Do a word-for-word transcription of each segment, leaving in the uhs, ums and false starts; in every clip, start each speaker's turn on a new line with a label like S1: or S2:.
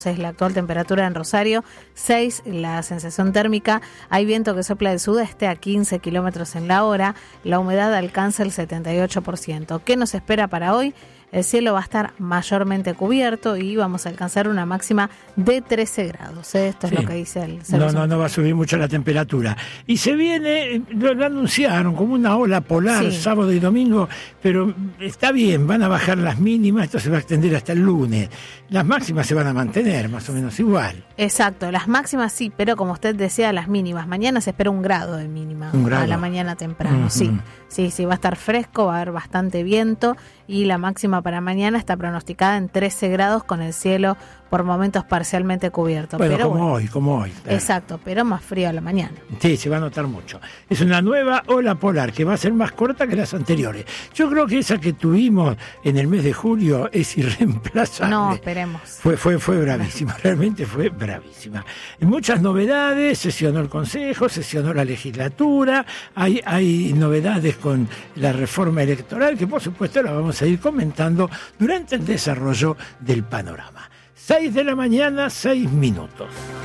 S1: Es la actual temperatura en Rosario, seis la sensación térmica, hay viento que sopla del sudeste a quince kilómetros en la hora, la humedad alcanza el setenta y ocho por ciento. ¿Qué nos espera para hoy? El cielo va a estar mayormente cubierto y vamos a alcanzar una máxima de trece grados. ¿eh? Esto sí. Es lo que dice el
S2: No, no, no va a subir mucho la temperatura. Y se viene, lo, lo anunciaron como una ola polar sí. sábado y domingo, pero está bien, van a bajar las mínimas, esto se va a extender hasta el lunes. Las máximas se van a mantener más o menos igual.
S1: Exacto, las máximas sí, pero como usted decía, las mínimas. Mañana se espera un grado de mínima
S2: ¿Un grado?
S1: A la mañana temprano,
S2: Uh-huh.
S1: sí. Sí, sí, va a estar fresco, va a haber bastante viento y la máxima para mañana está pronosticada en trece grados con el cielo por momentos parcialmente cubierto.
S2: Bueno,
S1: pero
S2: como
S1: bueno,
S2: hoy, como hoy. Claro.
S1: Exacto, pero más frío a la mañana.
S2: Sí, se va a notar mucho. Es una nueva ola polar que va a ser más corta que las anteriores. Yo creo que esa que tuvimos en el mes de julio es irreemplazable.
S1: No, esperemos.
S2: Fue, fue, fue bravísima, realmente fue bravísima. Muchas novedades, sesionó el Consejo, sesionó la legislatura, hay, hay novedades con la reforma electoral que por supuesto la vamos a ir comentando durante el desarrollo del panorama. seis de la mañana, seis minutos.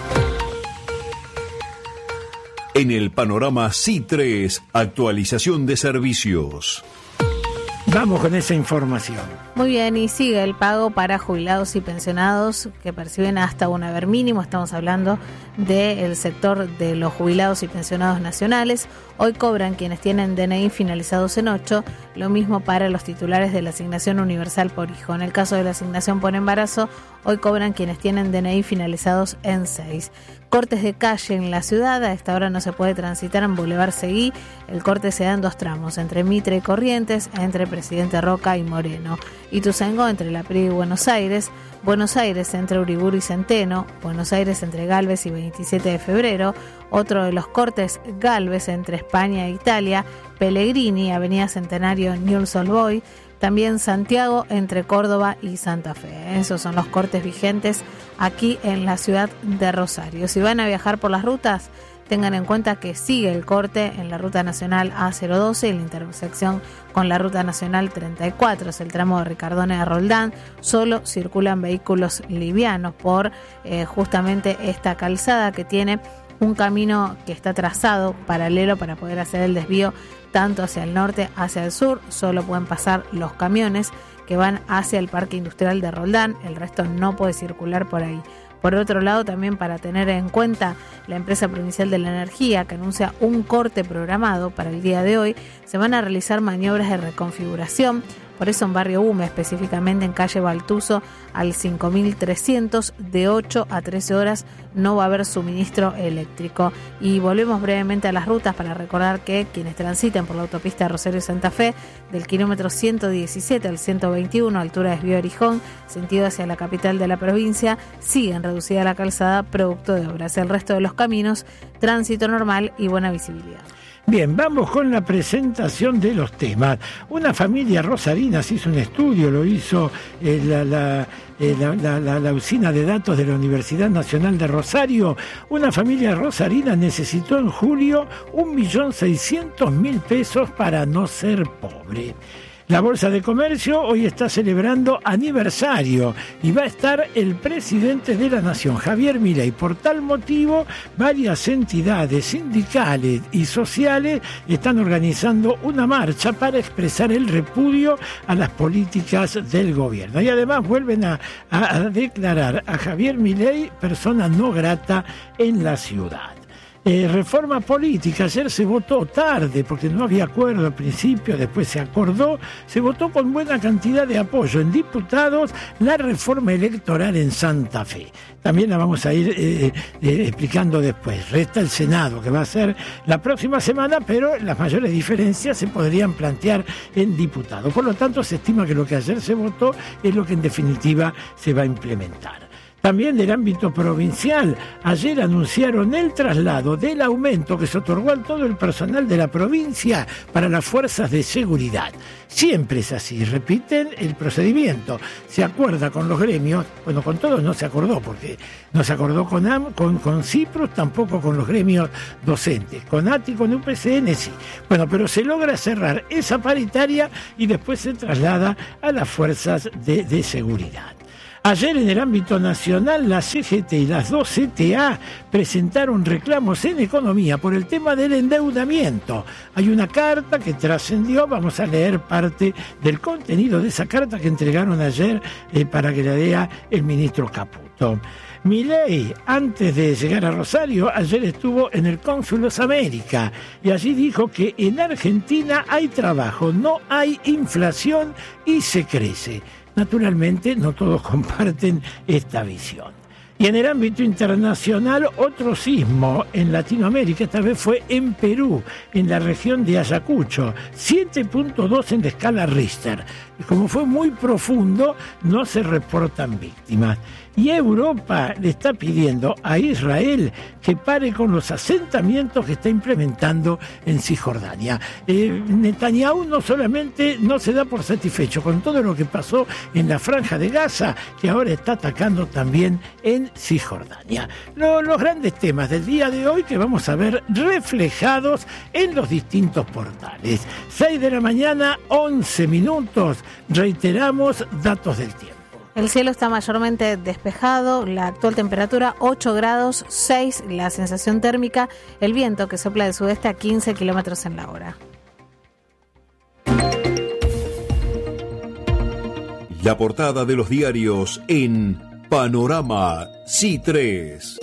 S3: En el panorama C I tres, actualización de servicios.
S2: Vamos con esa información.
S1: Muy bien, y sigue el pago para jubilados y pensionados que perciben hasta un haber mínimo. Estamos hablando del sector de los jubilados y pensionados nacionales. Hoy cobran quienes tienen D N I finalizados en ocho, lo mismo para los titulares de la asignación universal por hijo. En el caso de la asignación por embarazo, hoy cobran quienes tienen D N I finalizados en seis. Cortes de calle en la ciudad, a esta hora no se puede transitar en Boulevard Seguí. El corte se da en dos tramos, entre Mitre y Corrientes, entre Presidente Roca y Moreno. Ituzaingó entre La Prida y Buenos Aires, Buenos Aires entre Uriburu y Centeno, Buenos Aires entre Galvez y veintisiete de febrero, otro de los cortes Galvez entre España e Italia, Pellegrini, Avenida Centenario, Newell's Old Boys, también Santiago entre Córdoba y Santa Fe. Esos son los cortes vigentes aquí en la ciudad de Rosario. Si van a viajar por las rutas, tengan en cuenta que sigue el corte en la ruta nacional A cero doce y la intersección con la ruta nacional treinta y cuatro, es el tramo de Ricardone a Roldán. Solo circulan vehículos livianos por eh, justamente esta calzada que tiene un camino que está trazado paralelo para poder hacer el desvío tanto hacia el norte hacia el sur. Solo pueden pasar los camiones que van hacia el Parque Industrial de Roldán, el resto no puede circular por ahí. Por otro lado, también para tener en cuenta, la empresa provincial de la energía, que anuncia un corte programado para el día de hoy, se van a realizar maniobras de reconfiguración. Por eso en Barrio Hume, específicamente en calle Baltuzo, al cinco mil trescientos, de ocho a trece horas no va a haber suministro eléctrico. Y volvemos brevemente a las rutas para recordar que quienes transiten por la autopista Rosario-Santa Fe, del kilómetro ciento diecisiete al ciento veintiuno, altura de Desvío Orijón, sentido hacia la capital de la provincia, siguen reducida la calzada producto de obras. El resto de los caminos, tránsito normal y buena visibilidad.
S2: Bien, vamos con la presentación de los temas. Una familia rosarina se hizo un estudio, lo hizo eh, la, la, eh, la, la, la, la usina de datos de la Universidad Nacional de Rosario. Una familia rosarina necesitó en julio un millón seiscientos mil pesos para no ser pobre. La Bolsa de Comercio hoy está celebrando aniversario y va a estar el presidente de la Nación, Javier Milei. Por tal motivo, varias entidades sindicales y sociales están organizando una marcha para expresar el repudio a las políticas del gobierno. Y además vuelven a, a, a declarar a Javier Milei persona no grata en la ciudad. Eh, reforma política, ayer se votó tarde porque no había acuerdo al principio, después se acordó, se votó con buena cantidad de apoyo en diputados la reforma electoral en Santa Fe. También la vamos a ir eh, eh, explicando después. Resta el Senado, que va a ser la próxima semana, pero las mayores diferencias se podrían plantear en diputados. Por lo tanto, se estima que lo que ayer se votó es lo que en definitiva se va a implementar. También del ámbito provincial, ayer anunciaron el traslado del aumento que se otorgó a todo el personal de la provincia para las fuerzas de seguridad. Siempre es así, repiten el procedimiento. Se acuerda con los gremios, bueno, con todos no se acordó, porque no se acordó con, AM, con, con CIPRUS, tampoco con los gremios docentes. Con A T I, con U P C N sí. Bueno, pero se logra cerrar esa paritaria y después se traslada a las fuerzas de, de seguridad. Ayer en el ámbito nacional la C G T y las dos C T A presentaron reclamos en economía por el tema del endeudamiento. Hay una carta que trascendió, vamos a leer parte del contenido de esa carta que entregaron ayer eh, para que la lea el ministro Caputo. Milei, antes de llegar a Rosario, ayer estuvo en el Cónsulos América y allí dijo que en Argentina hay trabajo, no hay inflación y se crece. Naturalmente, no todos comparten esta visión. Y en el ámbito internacional, otro sismo en Latinoamérica, esta vez fue en Perú, en la región de Ayacucho, siete punto dos en la escala Richter. Y como fue muy profundo, no se reportan víctimas. Y Europa le está pidiendo a Israel que pare con los asentamientos que está implementando en Cisjordania. Eh, Netanyahu no solamente no se da por satisfecho con todo lo que pasó en la Franja de Gaza, que ahora está atacando también en Cisjordania. Lo, los grandes temas del día de hoy que vamos a ver reflejados en los distintos portales. seis de la mañana, once minutos. Reiteramos datos del tiempo.
S1: El cielo está mayormente despejado, la actual temperatura ocho grados seis, la sensación térmica, el viento que sopla del sudeste a quince kilómetros en la hora.
S3: La portada de los diarios en Panorama C tres.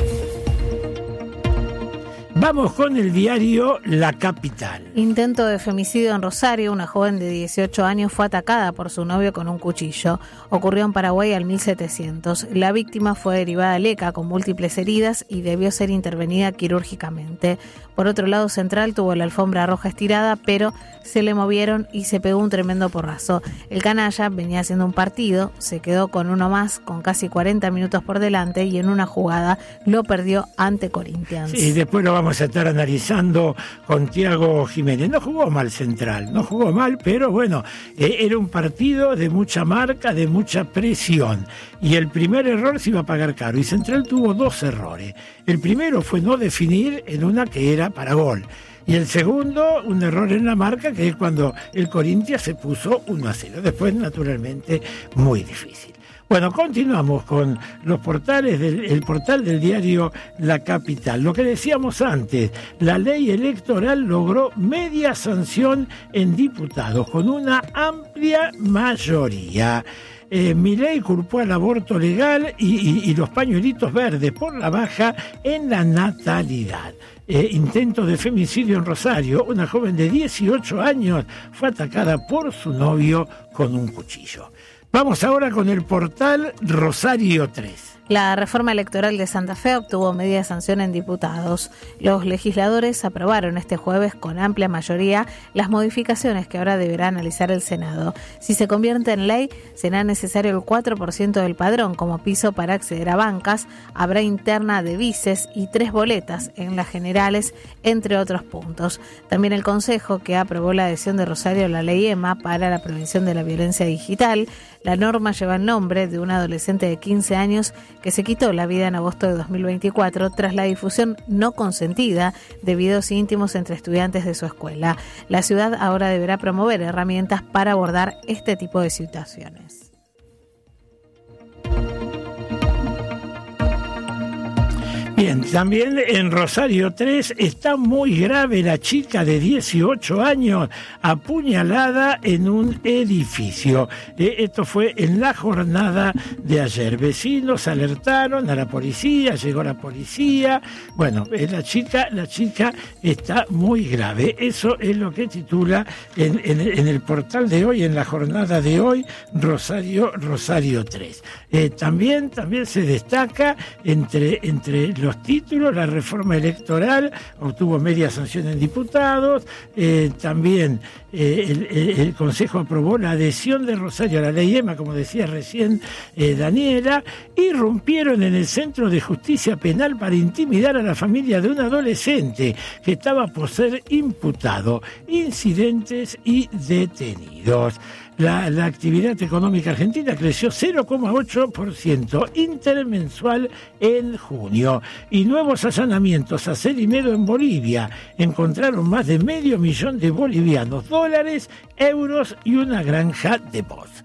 S2: Vamos con el diario La Capital.
S1: Intento de femicidio en Rosario. Una joven de dieciocho años fue atacada por su novio con un cuchillo. Ocurrió en Paraguay al mil setecientos. La víctima fue derivada a Leca con múltiples heridas y debió ser intervenida quirúrgicamente. Por otro lado, Central tuvo la alfombra roja estirada, pero se le movieron y se pegó un tremendo porrazo. El canalla venía haciendo un partido, se quedó con uno más, con casi cuarenta minutos por delante, y en una jugada lo perdió ante Corinthians.
S2: Sí, después lo vamos a estar analizando con Tiago Jiménez. No jugó mal Central, no jugó mal, pero bueno, eh, era un partido de mucha marca, de mucha presión. Y el primer error se iba a pagar caro. Y Central tuvo dos errores. El primero fue no definir en una que era para gol. Y el segundo, un error en la marca, que es cuando el Corinthians se puso uno a cero. Después, naturalmente, muy difícil. Bueno, continuamos con los portales del el portal del diario La Capital. Lo que decíamos antes, la ley electoral logró media sanción en diputados con una amplia mayoría. Eh, Milei culpó al aborto legal y, y, y los pañuelitos verdes por la baja en la natalidad. Eh, intento de femicidio en Rosario. Una joven de dieciocho años fue atacada por su novio con un cuchillo. Vamos ahora con el portal Rosario tres.
S1: La reforma electoral de Santa Fe obtuvo media sanción en diputados. Los legisladores aprobaron este jueves con amplia mayoría las modificaciones que ahora deberá analizar el Senado. Si se convierte en ley, será necesario el cuatro por ciento del padrón como piso para acceder a bancas, habrá interna de vices y tres boletas en las generales, entre otros puntos. También el Consejo, que aprobó la adhesión de Rosario a la ley EMA para la prevención de la violencia digital. La norma lleva el nombre de una adolescente de quince años que se quitó la vida en agosto de dos mil veinticuatro tras la difusión no consentida de videos íntimos entre estudiantes de su escuela. La ciudad ahora deberá promover herramientas para abordar este tipo de situaciones.
S2: Bien, también en Rosario tres está muy grave la chica de dieciocho años apuñalada en un edificio. Eh, esto fue en la jornada de ayer. Vecinos alertaron a la policía, llegó la policía. Bueno, eh, la chica, la chica está muy grave. Eso es lo que titula en, en, en el portal de hoy, en la jornada de hoy, Rosario, Rosario tres. Eh, también, también se destaca entre, entre los títulos, la reforma electoral obtuvo media sanción en diputados, eh, también eh, el, el, el Consejo aprobó la adhesión de Rosario a la ley EMA, como decía recién eh, Daniela, y rompieron en el Centro de Justicia Penal para intimidar a la familia de un adolescente que estaba por ser imputado, incidentes y detenidos. La, la actividad económica argentina creció cero coma ocho por ciento intermensual en junio. Y nuevos allanamientos a Celimedo en Bolivia. Encontraron más de medio millón de bolivianos, dólares, euros y una granja de voz.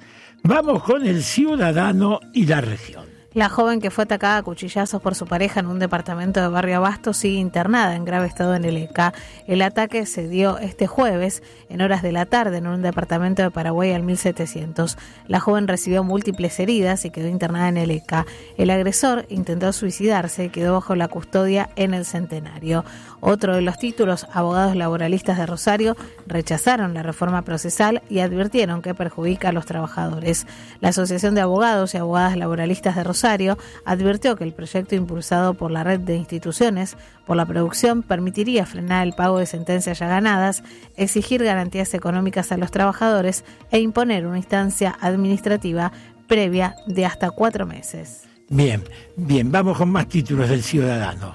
S2: Vamos con el Ciudadano y la región.
S1: La joven que fue atacada a cuchillazos por su pareja en un departamento de Barrio Abasto sigue internada en grave estado en el E C A. El ataque se dio este jueves en horas de la tarde en un departamento de Paraguay al mil setecientos. La joven recibió múltiples heridas y quedó internada en el E C A. El agresor intentó suicidarse y quedó bajo la custodia en el Centenario. Otro de los títulos, abogados laboralistas de Rosario rechazaron la reforma procesal y advirtieron que perjudica a los trabajadores. La Asociación de Abogados y Abogadas Laboralistas de Rosario advirtió que el proyecto impulsado por la red de instituciones por la producción permitiría frenar el pago de sentencias ya ganadas, exigir garantías económicas a los trabajadores e imponer una instancia administrativa previa de hasta cuatro meses.
S2: Bien, bien, vamos con más títulos del Ciudadano.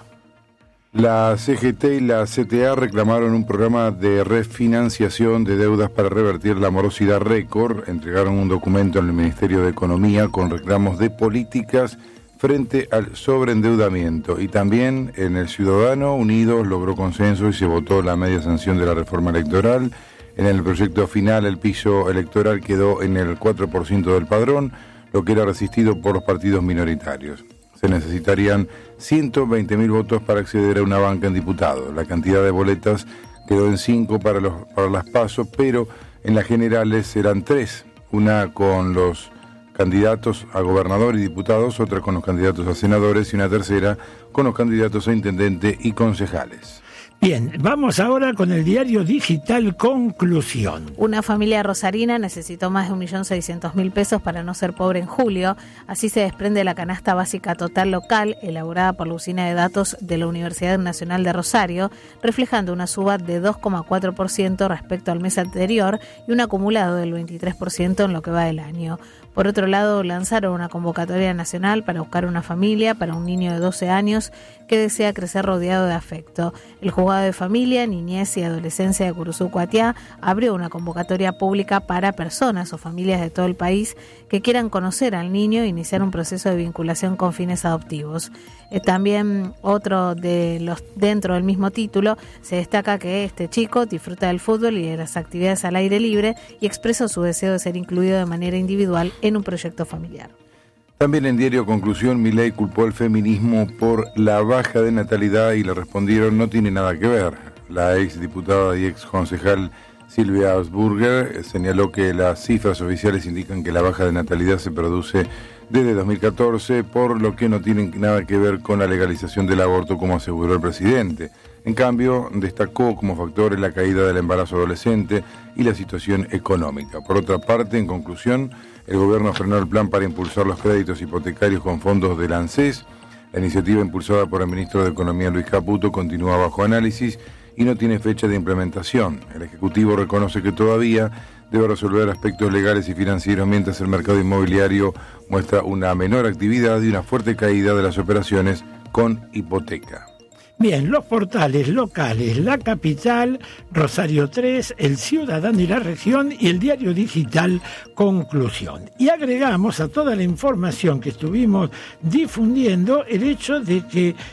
S4: La C G T y la C T A reclamaron un programa de refinanciación de deudas para revertir la morosidad récord. Entregaron un documento en el Ministerio de Economía con reclamos de políticas frente al sobreendeudamiento. Y también en el Ciudadano Unidos logró consenso y se votó la media sanción de la reforma electoral. En el proyecto final el piso electoral quedó en el cuatro por ciento del padrón, lo que era resistido por los partidos minoritarios. Se necesitarían ciento veinte mil votos para acceder a una banca en diputados. La cantidad de boletas quedó en cinco para, los, para las PASO, pero en las generales serán tres. Una con los candidatos a gobernador y diputados, otra con los candidatos a senadores y una tercera con los candidatos a intendente y concejales.
S2: Bien, vamos ahora con el diario digital Conclusión.
S1: Una familia rosarina necesitó más de un millón seiscientos mil pesos para no ser pobre en julio. Así se desprende la canasta básica total local, elaborada por la usina de datos de la Universidad Nacional de Rosario, reflejando una suba de dos coma cuatro por ciento respecto al mes anterior y un acumulado del veintitrés por ciento en lo que va del año. Por otro lado, lanzaron una convocatoria nacional para buscar una familia para un niño de doce años que desea crecer rodeado de afecto. El juzgado de familia, niñez y adolescencia de Curuzú Cuatiá abrió una convocatoria pública para personas o familias de todo el país que quieran conocer al niño e iniciar un proceso de vinculación con fines adoptivos. Eh, también otro de los dentro del mismo título se destaca que este chico disfruta del fútbol y de las actividades al aire libre y expresa su deseo de ser incluido de manera individual en un proyecto familiar.
S4: También en Diario Conclusión, Milei culpó al feminismo por la baja de natalidad y le respondieron no tiene nada que ver. La ex diputada y ex concejal Silvia Ausburger señaló que las cifras oficiales indican que la baja de natalidad se produce desde dos mil catorce, por lo que no tienen nada que ver con la legalización del aborto, como aseguró el presidente. En cambio, destacó como factores la caída del embarazo adolescente y la situación económica. Por otra parte, en conclusión, el gobierno frenó el plan para impulsar los créditos hipotecarios con fondos del ANSES. La iniciativa impulsada por el ministro de Economía Luis Caputo continúa bajo análisis y no tiene fecha de implementación. El Ejecutivo reconoce que todavía debe resolver aspectos legales y financieros, mientras el mercado inmobiliario muestra una menor actividad y una fuerte caída de las operaciones con hipoteca.
S2: Bien, los portales locales, La Capital, Rosario tres, El Ciudadano y la Región y el diario digital Conclusión. Y agregamos a toda la información que estuvimos difundiendo el hecho de que eh,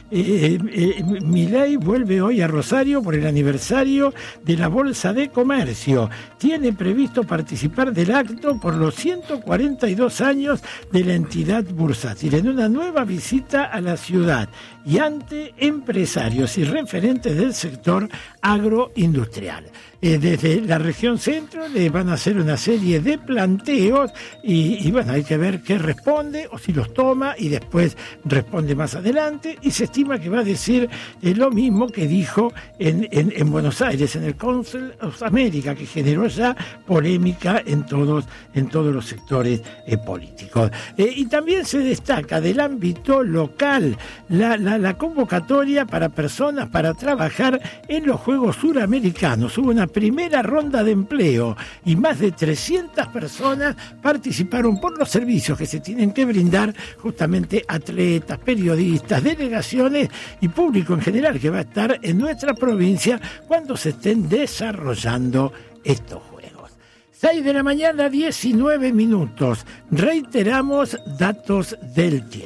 S2: eh, Milei vuelve hoy a Rosario por el aniversario de la Bolsa de Comercio. Tiene previsto participar del acto por los ciento cuarenta y dos años de la entidad bursátil en una nueva visita a la ciudad y ante empresarios y referentes del sector agroindustrial. Eh, desde la región centro le van a hacer una serie de planteos y, y bueno, hay que ver qué responde o si los toma y después responde más adelante, y se estima que va a decir eh, lo mismo que dijo en, en, en Buenos Aires, en el Council of America, que generó ya polémica en todos, en todos los sectores eh, políticos. Eh, y también se destaca del ámbito local la, la, la convocatoria para personas para trabajar en los Juegos Suramericanos. Hubo una primera ronda de empleo y más de trescientas personas participaron por los servicios que se tienen que brindar justamente atletas, periodistas, delegaciones y público en general que va a estar en nuestra provincia cuando se estén desarrollando estos juegos. seis de la mañana, diecinueve minutos. Reiteramos datos del tiempo.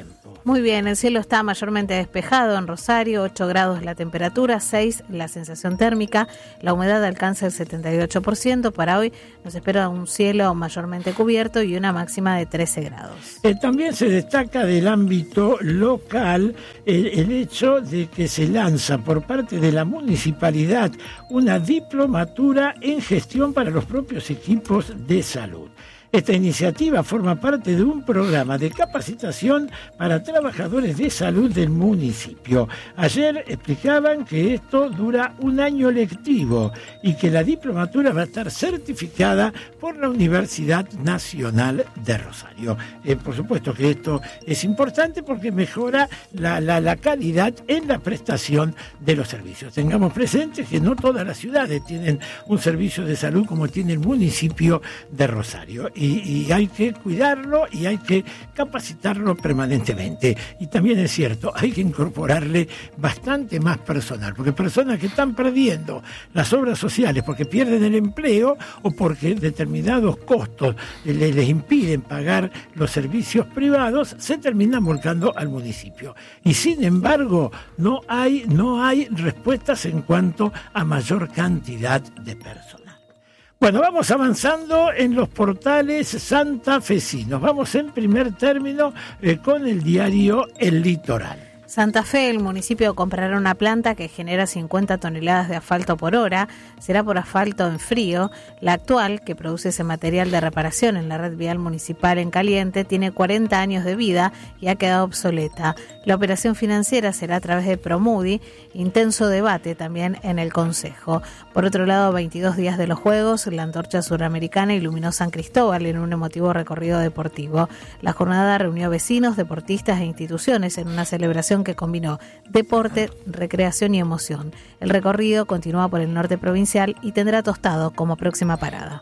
S1: Muy bien, el cielo está mayormente despejado en Rosario, ocho grados la temperatura, seis la sensación térmica, la humedad alcanza el setenta y ocho por ciento. Para hoy nos espera un cielo mayormente cubierto y una máxima de trece grados.
S2: Eh, también se destaca del ámbito local el, el hecho de que se lanza por parte de la municipalidad una diplomatura en gestión para los propios equipos de salud. Esta iniciativa forma parte de un programa de capacitación para trabajadores de salud del municipio. Ayer explicaban que esto dura un año lectivo y que la diplomatura va a estar certificada por la Universidad Nacional de Rosario. Eh, por supuesto que esto es importante porque mejora la, la, la calidad en la prestación de los servicios. Tengamos presente que no todas las ciudades tienen un servicio de salud como tiene el municipio de Rosario. Y, y hay que cuidarlo y hay que capacitarlo permanentemente. Y también es cierto, hay que incorporarle bastante más personal, porque personas que están perdiendo las obras sociales porque pierden el empleo o porque determinados costos les, les impiden pagar los servicios privados, se terminan volcando al municipio. Y sin embargo, no hay, no hay respuestas en cuanto a mayor cantidad de personas. Bueno, vamos avanzando en los portales santafesinos. Vamos en primer término eh, con el diario El Litoral.
S1: Santa Fe, el municipio comprará una planta que genera cincuenta toneladas de asfalto por hora. Será por asfalto en frío. La actual, que produce ese material de reparación en la red vial municipal en caliente, tiene cuarenta años de vida y ha quedado obsoleta. La operación financiera será a través de Promudi. Intenso debate también en el Consejo. Por otro lado, veintidós días de los Juegos, la antorcha suramericana iluminó San Cristóbal en un emotivo recorrido deportivo. La jornada reunió vecinos, deportistas e instituciones en una celebración que combinó deporte, recreación y emoción. El recorrido continúa por el norte provincial y tendrá Tostado como próxima parada.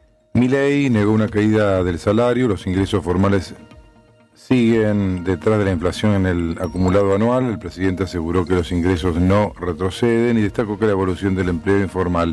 S4: Milei negó una caída del salario, los ingresos formales siguen detrás de la inflación en el acumulado anual. El presidente aseguró que los ingresos no retroceden y destacó que la evolución del empleo informal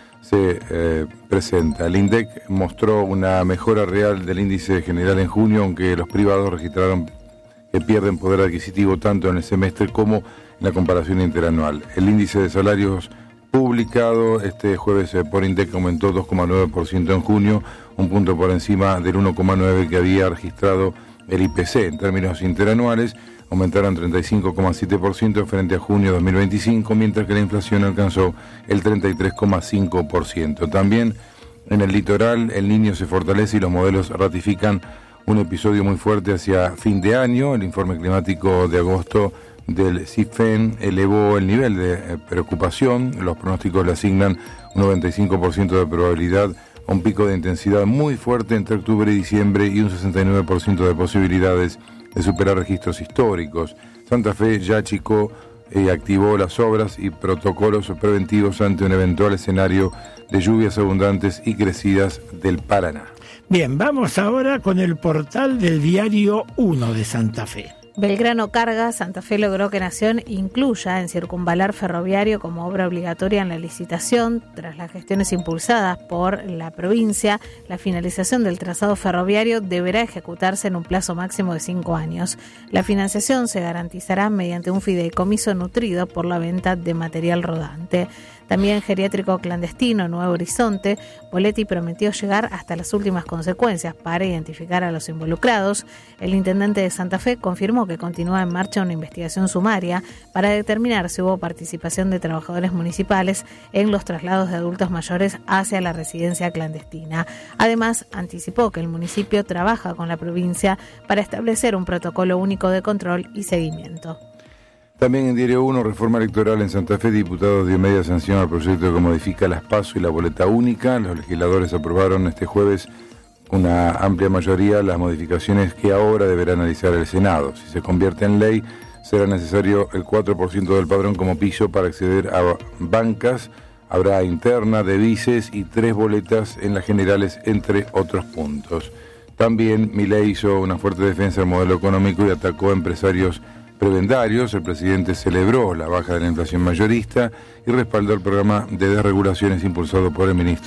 S4: se eh, presenta. El INDEC mostró una mejora real del índice general en junio, aunque los privados registraron que pierden poder adquisitivo tanto en el semestre como en la comparación interanual. El índice de salarios publicado este jueves por INDEC aumentó dos coma nueve por ciento en junio, un punto por encima del uno coma nueve por ciento que había registrado el I P C. En términos interanuales, aumentaron treinta y cinco coma siete por ciento frente a junio de dos mil veinticinco, mientras que la inflación alcanzó el treinta y tres coma cinco por ciento. También en el litoral, el Niño se fortalece y los modelos ratifican un episodio muy fuerte hacia fin de año. El informe climático de agosto del CIFEN elevó el nivel de preocupación. Los pronósticos le asignan un noventa y cinco por ciento de probabilidad a un pico de intensidad muy fuerte entre octubre y diciembre y un sesenta y nueve por ciento de posibilidades de superar registros históricos. Santa Fe ya achicó y activó las obras y protocolos preventivos ante un eventual escenario de lluvias abundantes y crecidas del Paraná.
S2: Bien, vamos ahora con el portal del diario uno de Santa Fe.
S1: Belgrano Carga, Santa Fe logró que Nación incluya en circunvalar ferroviario como obra obligatoria en la licitación. Tras las gestiones impulsadas por la provincia, la finalización del trazado ferroviario deberá ejecutarse en un plazo máximo de cinco años. La financiación se garantizará mediante un fideicomiso nutrido por la venta de material rodante. También geriátrico clandestino, Nuevo Horizonte, Poletti prometió llegar hasta las últimas consecuencias para identificar a los involucrados. El intendente de Santa Fe confirmó que continúa en marcha una investigación sumaria para determinar si hubo participación de trabajadores municipales en los traslados de adultos mayores hacia la residencia clandestina. Además, anticipó que el municipio trabaja con la provincia para establecer un protocolo único de control y seguimiento.
S4: También en Diario uno, reforma electoral en Santa Fe, diputados dio media sanción al proyecto que modifica las PASO y la boleta única. Los legisladores aprobaron este jueves una amplia mayoría las modificaciones que ahora deberá analizar el Senado. Si se convierte en ley, será necesario el cuatro por ciento del padrón como piso para acceder a bancas. Habrá interna de vices y tres boletas en las generales, entre otros puntos. También Milei hizo una fuerte defensa del modelo económico y atacó a empresarios prebendarios. El presidente celebró la baja de la inflación mayorista y respaldó el programa de desregulaciones impulsado por el ministro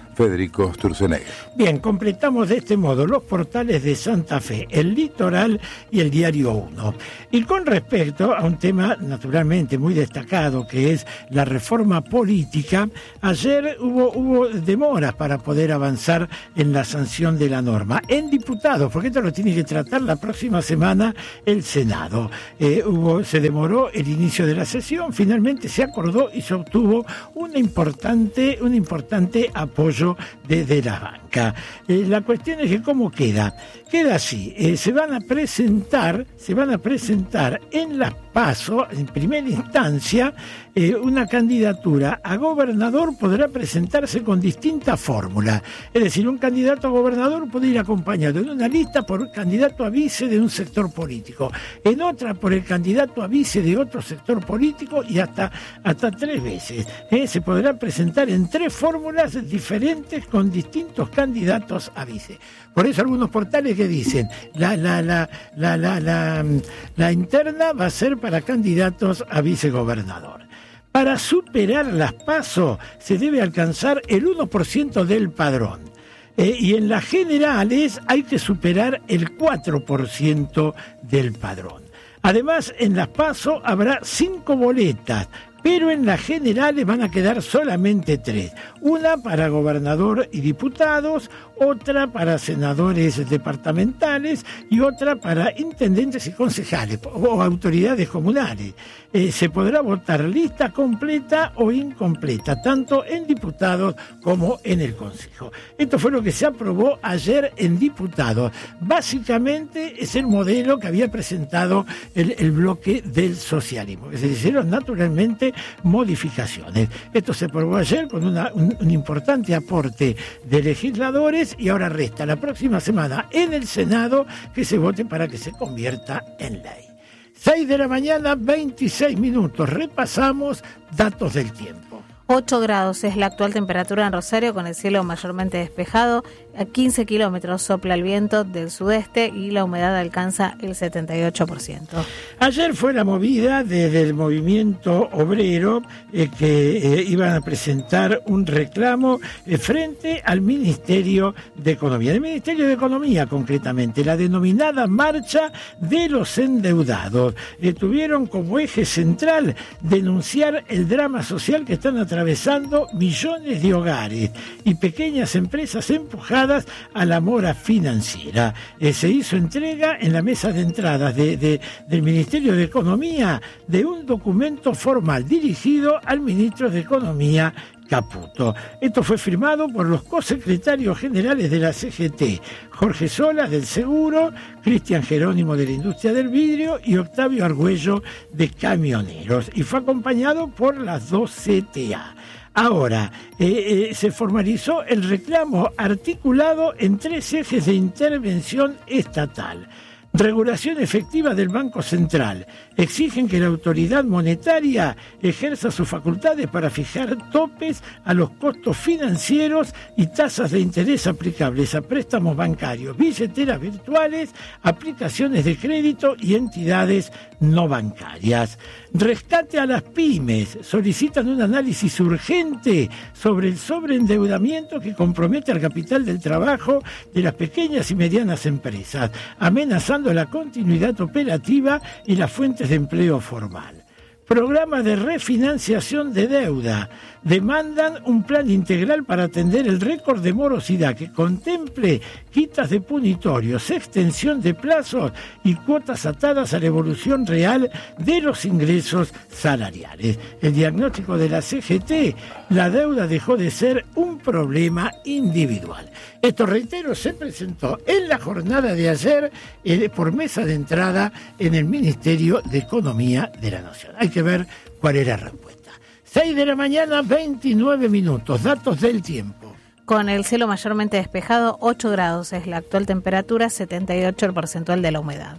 S4: Federico Sturzenegger.
S2: Bien, completamos de este modo los portales de Santa Fe, el Litoral y el Diario uno. Y con respecto a un tema naturalmente muy destacado, que es la reforma política, ayer hubo, hubo demoras para poder avanzar en la sanción de la norma. En diputados, porque esto lo tiene que tratar la próxima semana el Senado. Eh, hubo, se demoró el inicio de la sesión, finalmente se acordó y se obtuvo un importante, un importante apoyo desde la banca. Eh, la cuestión es que cómo queda. Queda así, eh, se van a presentar, se van a presentar en las PASO, en primera instancia, eh, una candidatura a gobernador podrá presentarse con distintas fórmulas. Es decir, un candidato a gobernador puede ir acompañado en una lista por candidato a vice de un sector político, en otra por el candidato a vice de otro sector político y hasta, hasta tres veces. Eh, se podrá presentar en tres fórmulas diferentes con distintos candidatos a vice. Por eso algunos portales que dicen la, la, la, la, la, la, la interna va a ser para candidatos a vicegobernador. Para superar las PASO se debe alcanzar el uno por ciento del padrón. Eh, y en las generales hay que superar el cuatro por ciento del padrón. Además, en las PASO habrá cinco boletas, pero en las generales van a quedar solamente tres. Una para gobernador y diputados, otra para senadores departamentales y otra para intendentes y concejales o autoridades comunales. Eh, se podrá votar lista completa o incompleta, tanto en diputados como en el Consejo. Esto fue lo que se aprobó ayer en diputados. Básicamente es el modelo que había presentado el, el bloque del socialismo, que se hicieron naturalmente modificaciones. Esto se aprobó ayer con una, un, un importante aporte de legisladores y ahora resta la próxima semana en el Senado que se vote para que se convierta en ley. seis de la mañana, veintiséis minutos. Repasamos datos del tiempo.
S1: ocho grados es la actual temperatura en Rosario, con el cielo mayormente despejado. A quince kilómetros sopla el viento del sudeste y la humedad alcanza el setenta y ocho por ciento.
S2: Ayer fue la movida desde el movimiento obrero eh, que eh, iban a presentar un reclamo eh, frente al Ministerio de Economía. El Ministerio de Economía, concretamente, la denominada Marcha de los Endeudados. Eh, tuvieron como eje central denunciar el drama social que están atravesando millones de hogares y pequeñas empresas empujadas a la mora financiera. Eh, se hizo entrega en la mesa de entradas de, de, del Ministerio de Economía de un documento formal dirigido al ministro de Economía, Caputo. Esto fue firmado por los cosecretarios generales de la C G T, Jorge Sola del Seguro, Cristian Jerónimo de la Industria del Vidrio y Octavio Argüello de Camioneros, y fue acompañado por las dos C T A. Ahora, eh, eh, se formalizó el reclamo articulado en tres ejes de intervención estatal. Regulación efectiva del Banco Central. Exigen que la autoridad monetaria ejerza sus facultades para fijar topes a los costos financieros y tasas de interés aplicables a préstamos bancarios, billeteras virtuales, aplicaciones de crédito y entidades no bancarias. Rescate a las pymes. Solicitan un análisis urgente sobre el sobreendeudamiento que compromete al capital del trabajo de las pequeñas y medianas empresas, amenazando la continuidad operativa y las fuentes de empleo formal. Programa de refinanciación de deuda. Demandan un plan integral para atender el récord de morosidad que contemple quitas de punitorios, extensión de plazos y cuotas atadas a la evolución real de los ingresos salariales. El diagnóstico de la C G T: la deuda dejó de ser un problema individual. Esto, reitero, se presentó en la jornada de ayer eh, por mesa de entrada en el Ministerio de Economía de la Nación. Hay que ver cuál era la respuesta. seis de la mañana, veintinueve minutos. Datos del tiempo.
S1: Con el cielo mayormente despejado, ocho grados es la actual temperatura, setenta y ocho el porcentual de la humedad.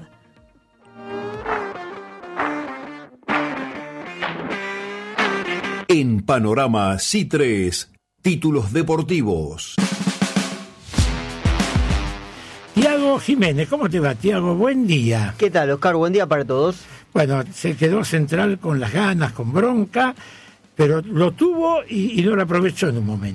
S3: En Panorama C tres, títulos deportivos.
S2: Tiago Jiménez, ¿cómo te va, Tiago? Buen día.
S5: ¿Qué tal, Oscar? Buen día para todos.
S2: Bueno, se quedó Central con las ganas, con bronca, pero lo tuvo y, y no lo aprovechó en un momento.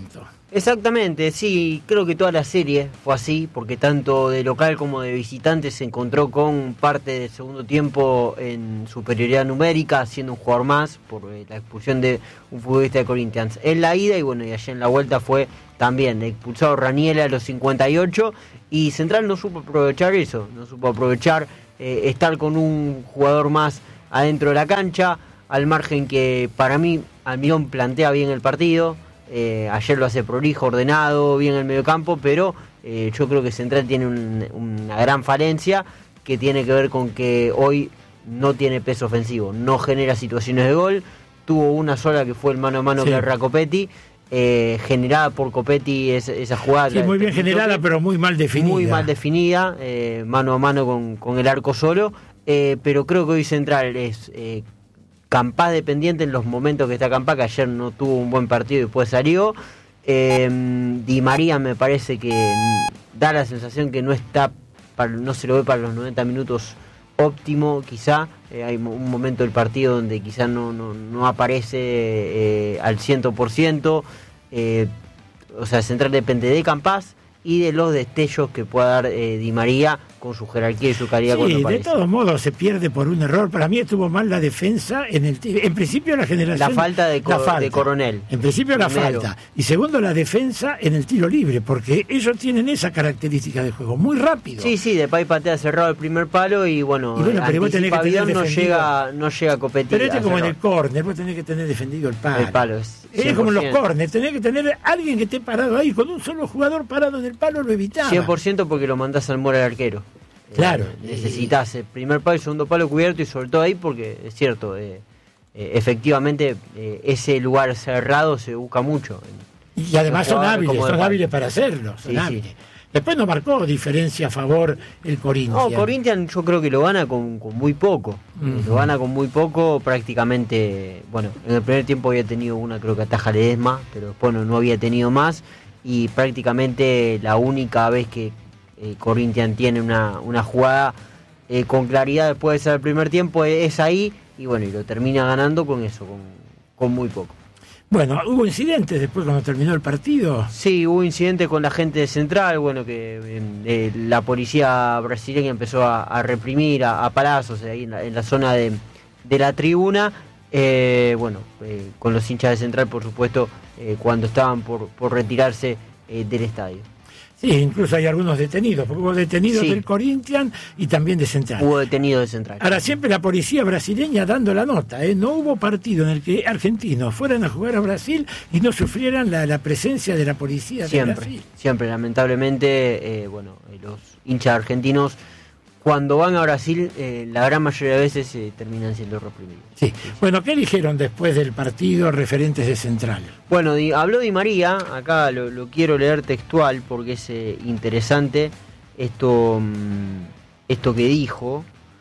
S5: Exactamente, sí, creo que toda la serie fue así, porque tanto de local como de visitante se encontró con parte del segundo tiempo en superioridad numérica, haciendo un jugador más por eh, la expulsión de un futbolista de Corinthians en la ida, y bueno, y allá en la vuelta fue también expulsado Raniel a los cincuenta y ocho, y Central no supo aprovechar eso, no supo aprovechar eh, estar con un jugador más adentro de la cancha, al margen que para mí Almirón plantea bien el partido. Eh, ayer lo hace prolijo, ordenado, bien en el mediocampo, pero eh, yo creo que Central tiene un, una gran falencia que tiene que ver con que hoy no tiene peso ofensivo, no genera situaciones de gol, tuvo una sola que fue el mano a mano sí. que era Copetti, eh, generada por Copetti esa, esa jugada.
S2: Sí, muy bien generada, pero muy mal definida.
S5: Muy mal definida, eh, mano a mano con, con el arco solo, eh, pero creo que hoy Central es... Eh, Campás dependiente en los momentos que está Campás, que ayer no tuvo un buen partido y después salió. Eh, Di María me parece que da la sensación que no está, para, no se lo ve para los noventa minutos óptimo, quizá. Eh, hay un momento del partido donde quizá no, no, no aparece eh, al cien por ciento. Eh, o sea, Central depende de Campás y de los destellos que pueda dar eh, Di María con su jerarquía y su calidad.
S2: Sí,
S5: cuando
S2: de todos modos se pierde por un error. Para mí estuvo mal la defensa en el en principio la generación.
S5: La falta de,
S2: la falta.
S5: de Coronel.
S2: En principio la
S5: Primero.
S2: falta. Y segundo la defensa en el tiro libre, porque ellos tienen esa característica de juego, muy rápido.
S5: Sí, sí, Depay patea cerrado el primer palo y bueno,
S2: y bueno pero vos tenés que tener
S5: no llega, no llega a competir.
S2: Pero este es como en el córner, vos tenés que tener defendido el palo.
S5: El palo es,
S2: es como en los córner, tenés que tener alguien que esté parado ahí, con un solo jugador parado en el palo lo evitaba.
S5: cien por ciento porque lo mandás al muro al arquero.
S2: Claro.
S5: Eh, necesitas el primer palo y el segundo palo cubierto, y sobre todo ahí porque es cierto, eh, eh, efectivamente eh, ese lugar cerrado se busca mucho.
S2: Y además son hábiles, son hábiles para hacerlo. Son
S5: sí,
S2: hábiles.
S5: Sí.
S2: Después no marcó diferencia a favor el Corinthians.
S5: No, Corinthians yo creo que lo gana con, con muy poco. Uh-huh. Lo gana con muy poco, prácticamente. Bueno, en el primer tiempo había tenido una, creo que ataja Ledesma, pero después no, no había tenido más. Y prácticamente la única vez que eh, Corinthians tiene una, una jugada eh, con claridad después de ser el primer tiempo es, es ahí. Y bueno, y lo termina ganando con eso, con, con muy poco.
S2: Bueno, ¿hubo incidentes después cuando terminó el partido?
S5: Sí, hubo incidentes con la gente de Central, bueno, que eh, la policía brasileña empezó a, a reprimir a, a palazos ahí en la, en la zona de, de la tribuna, eh, bueno, eh, con los hinchas de Central, por supuesto, eh, cuando estaban por, por retirarse eh, del estadio.
S2: Sí, incluso hay algunos detenidos, porque hubo detenidos
S5: sí.
S2: del Corinthians y también de Central.
S5: Hubo detenidos de Central.
S2: Ahora, siempre la policía brasileña dando la nota, ¿eh? No hubo partido en el que argentinos fueran a jugar a Brasil y no sufrieran la, la presencia de la policía
S5: siempre,
S2: de Brasil.
S5: Siempre, lamentablemente, eh, bueno, los hinchas argentinos, cuando van a Brasil, eh, la gran mayoría de veces eh, terminan siendo reprimidos.
S2: Sí. Bueno, ¿qué dijeron después del partido referentes de Central?
S5: Bueno, di, habló Di María, acá lo, lo quiero leer textual porque es eh, interesante esto, mmm, esto que dijo,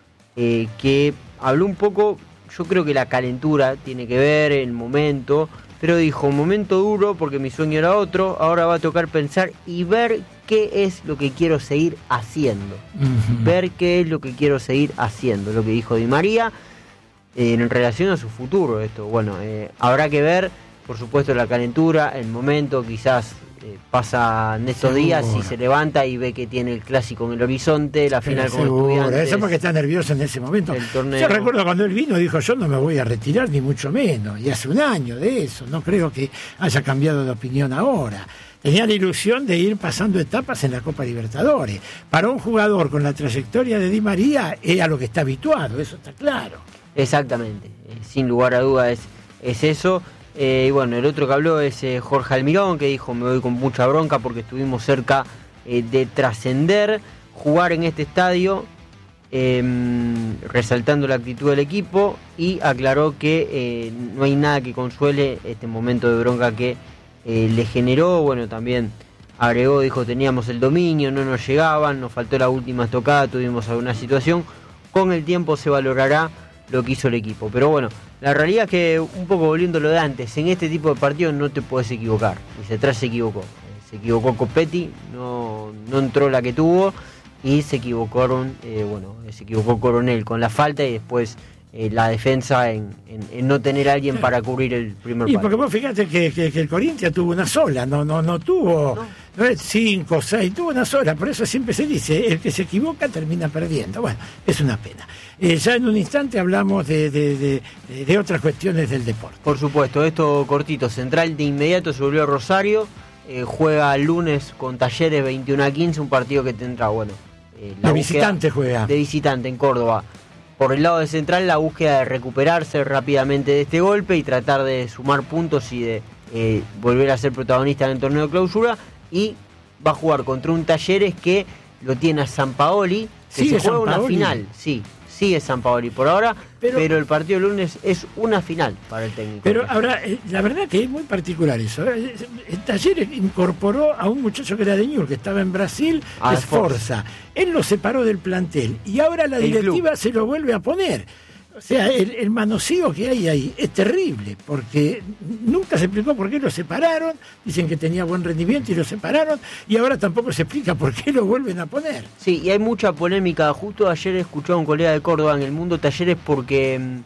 S5: eh, que habló un poco, yo creo que la calentura tiene que ver, el momento, pero dijo, momento duro porque mi sueño era otro, ahora va a tocar pensar y ver qué es lo que quiero seguir haciendo. Uh-huh. Ver qué es lo que quiero seguir haciendo, lo que dijo Di María eh, en relación a su futuro. Esto, bueno, eh, habrá que ver, por supuesto, la calentura, el momento, quizás eh, pasa en estos seguro. días y se levanta y ve que tiene el clásico en el horizonte, la final con Estudiantes.
S2: Eso porque está nervioso en ese momento.
S5: Torneo...
S2: Yo recuerdo cuando él vino, dijo, yo no me voy a retirar ni mucho menos, y hace un año de eso, no creo que haya cambiado de opinión ahora. Tenía la ilusión de ir pasando etapas en la Copa Libertadores. Para un jugador con la trayectoria de Di María es a lo que está habituado, eso está claro.
S5: Exactamente, eh, sin lugar a dudas es, es eso. Eh, y bueno, el otro que habló es eh, Jorge Almirón, que dijo, me voy con mucha bronca porque estuvimos cerca eh, de trascender, jugar en este estadio, eh, resaltando la actitud del equipo, y aclaró que eh, no hay nada que consuele este momento de bronca que Eh, le generó. Bueno, también agregó, dijo, teníamos el dominio, no nos llegaban, nos faltó la última estocada, tuvimos alguna situación, con el tiempo se valorará lo que hizo el equipo. Pero bueno, la realidad es que, un poco volviendo lo de antes, en este tipo de partidos no te puedes equivocar, y Central se equivocó, se equivocó Copetti, no, no entró la que tuvo, y se equivocaron, eh, bueno, se equivocó Coronel con la falta, y después eh, la defensa en, en, en no tener a alguien para cubrir el primer
S2: Y
S5: palo.
S2: porque vos fíjate que, que, que el Corinthians tuvo una sola, no no no tuvo
S5: No.
S2: no es cinco, seis, tuvo una sola, por eso siempre se dice, el que se equivoca termina perdiendo. Bueno, es una pena. Eh, ya en un instante hablamos de, de, de, de, de otras cuestiones del deporte.
S5: Por supuesto, esto cortito. Central de inmediato se volvió a Rosario, eh, juega el lunes con Talleres veintiuno a quince, un partido que tendrá, bueno... Eh, la
S2: De
S5: búsqueda-
S2: visitante juega.
S5: De visitante en Córdoba. Por el lado de Central, la búsqueda de recuperarse rápidamente de este golpe y tratar de sumar puntos y de eh, volver a ser protagonista en el torneo de clausura. Y va a jugar contra un Talleres que lo tiene a Sampaoli, que
S2: Sigue
S5: se juega una
S2: Sampaoli.
S5: final. Sí, sigue Sampaoli por ahora,
S2: Pero-
S5: pero, el partido del lunes es una final para el técnico.
S2: Pero ahora, eh, la verdad que es muy particular eso. ¿eh? El Talleres incorporó a un muchacho que era de Ñur, que estaba en Brasil,
S5: Ah,
S2: Esforza. Él lo separó del plantel y ahora la
S5: El
S2: directiva
S5: club.
S2: se lo vuelve a poner. O sea, el, el manoseo que hay ahí es terrible, porque nunca se explicó por qué lo separaron, dicen que tenía buen rendimiento y lo separaron, y ahora tampoco se explica por qué lo vuelven a poner.
S5: Sí, y hay mucha polémica. Justo ayer escuché a un colega de Córdoba en el Mundo Talleres porque mm,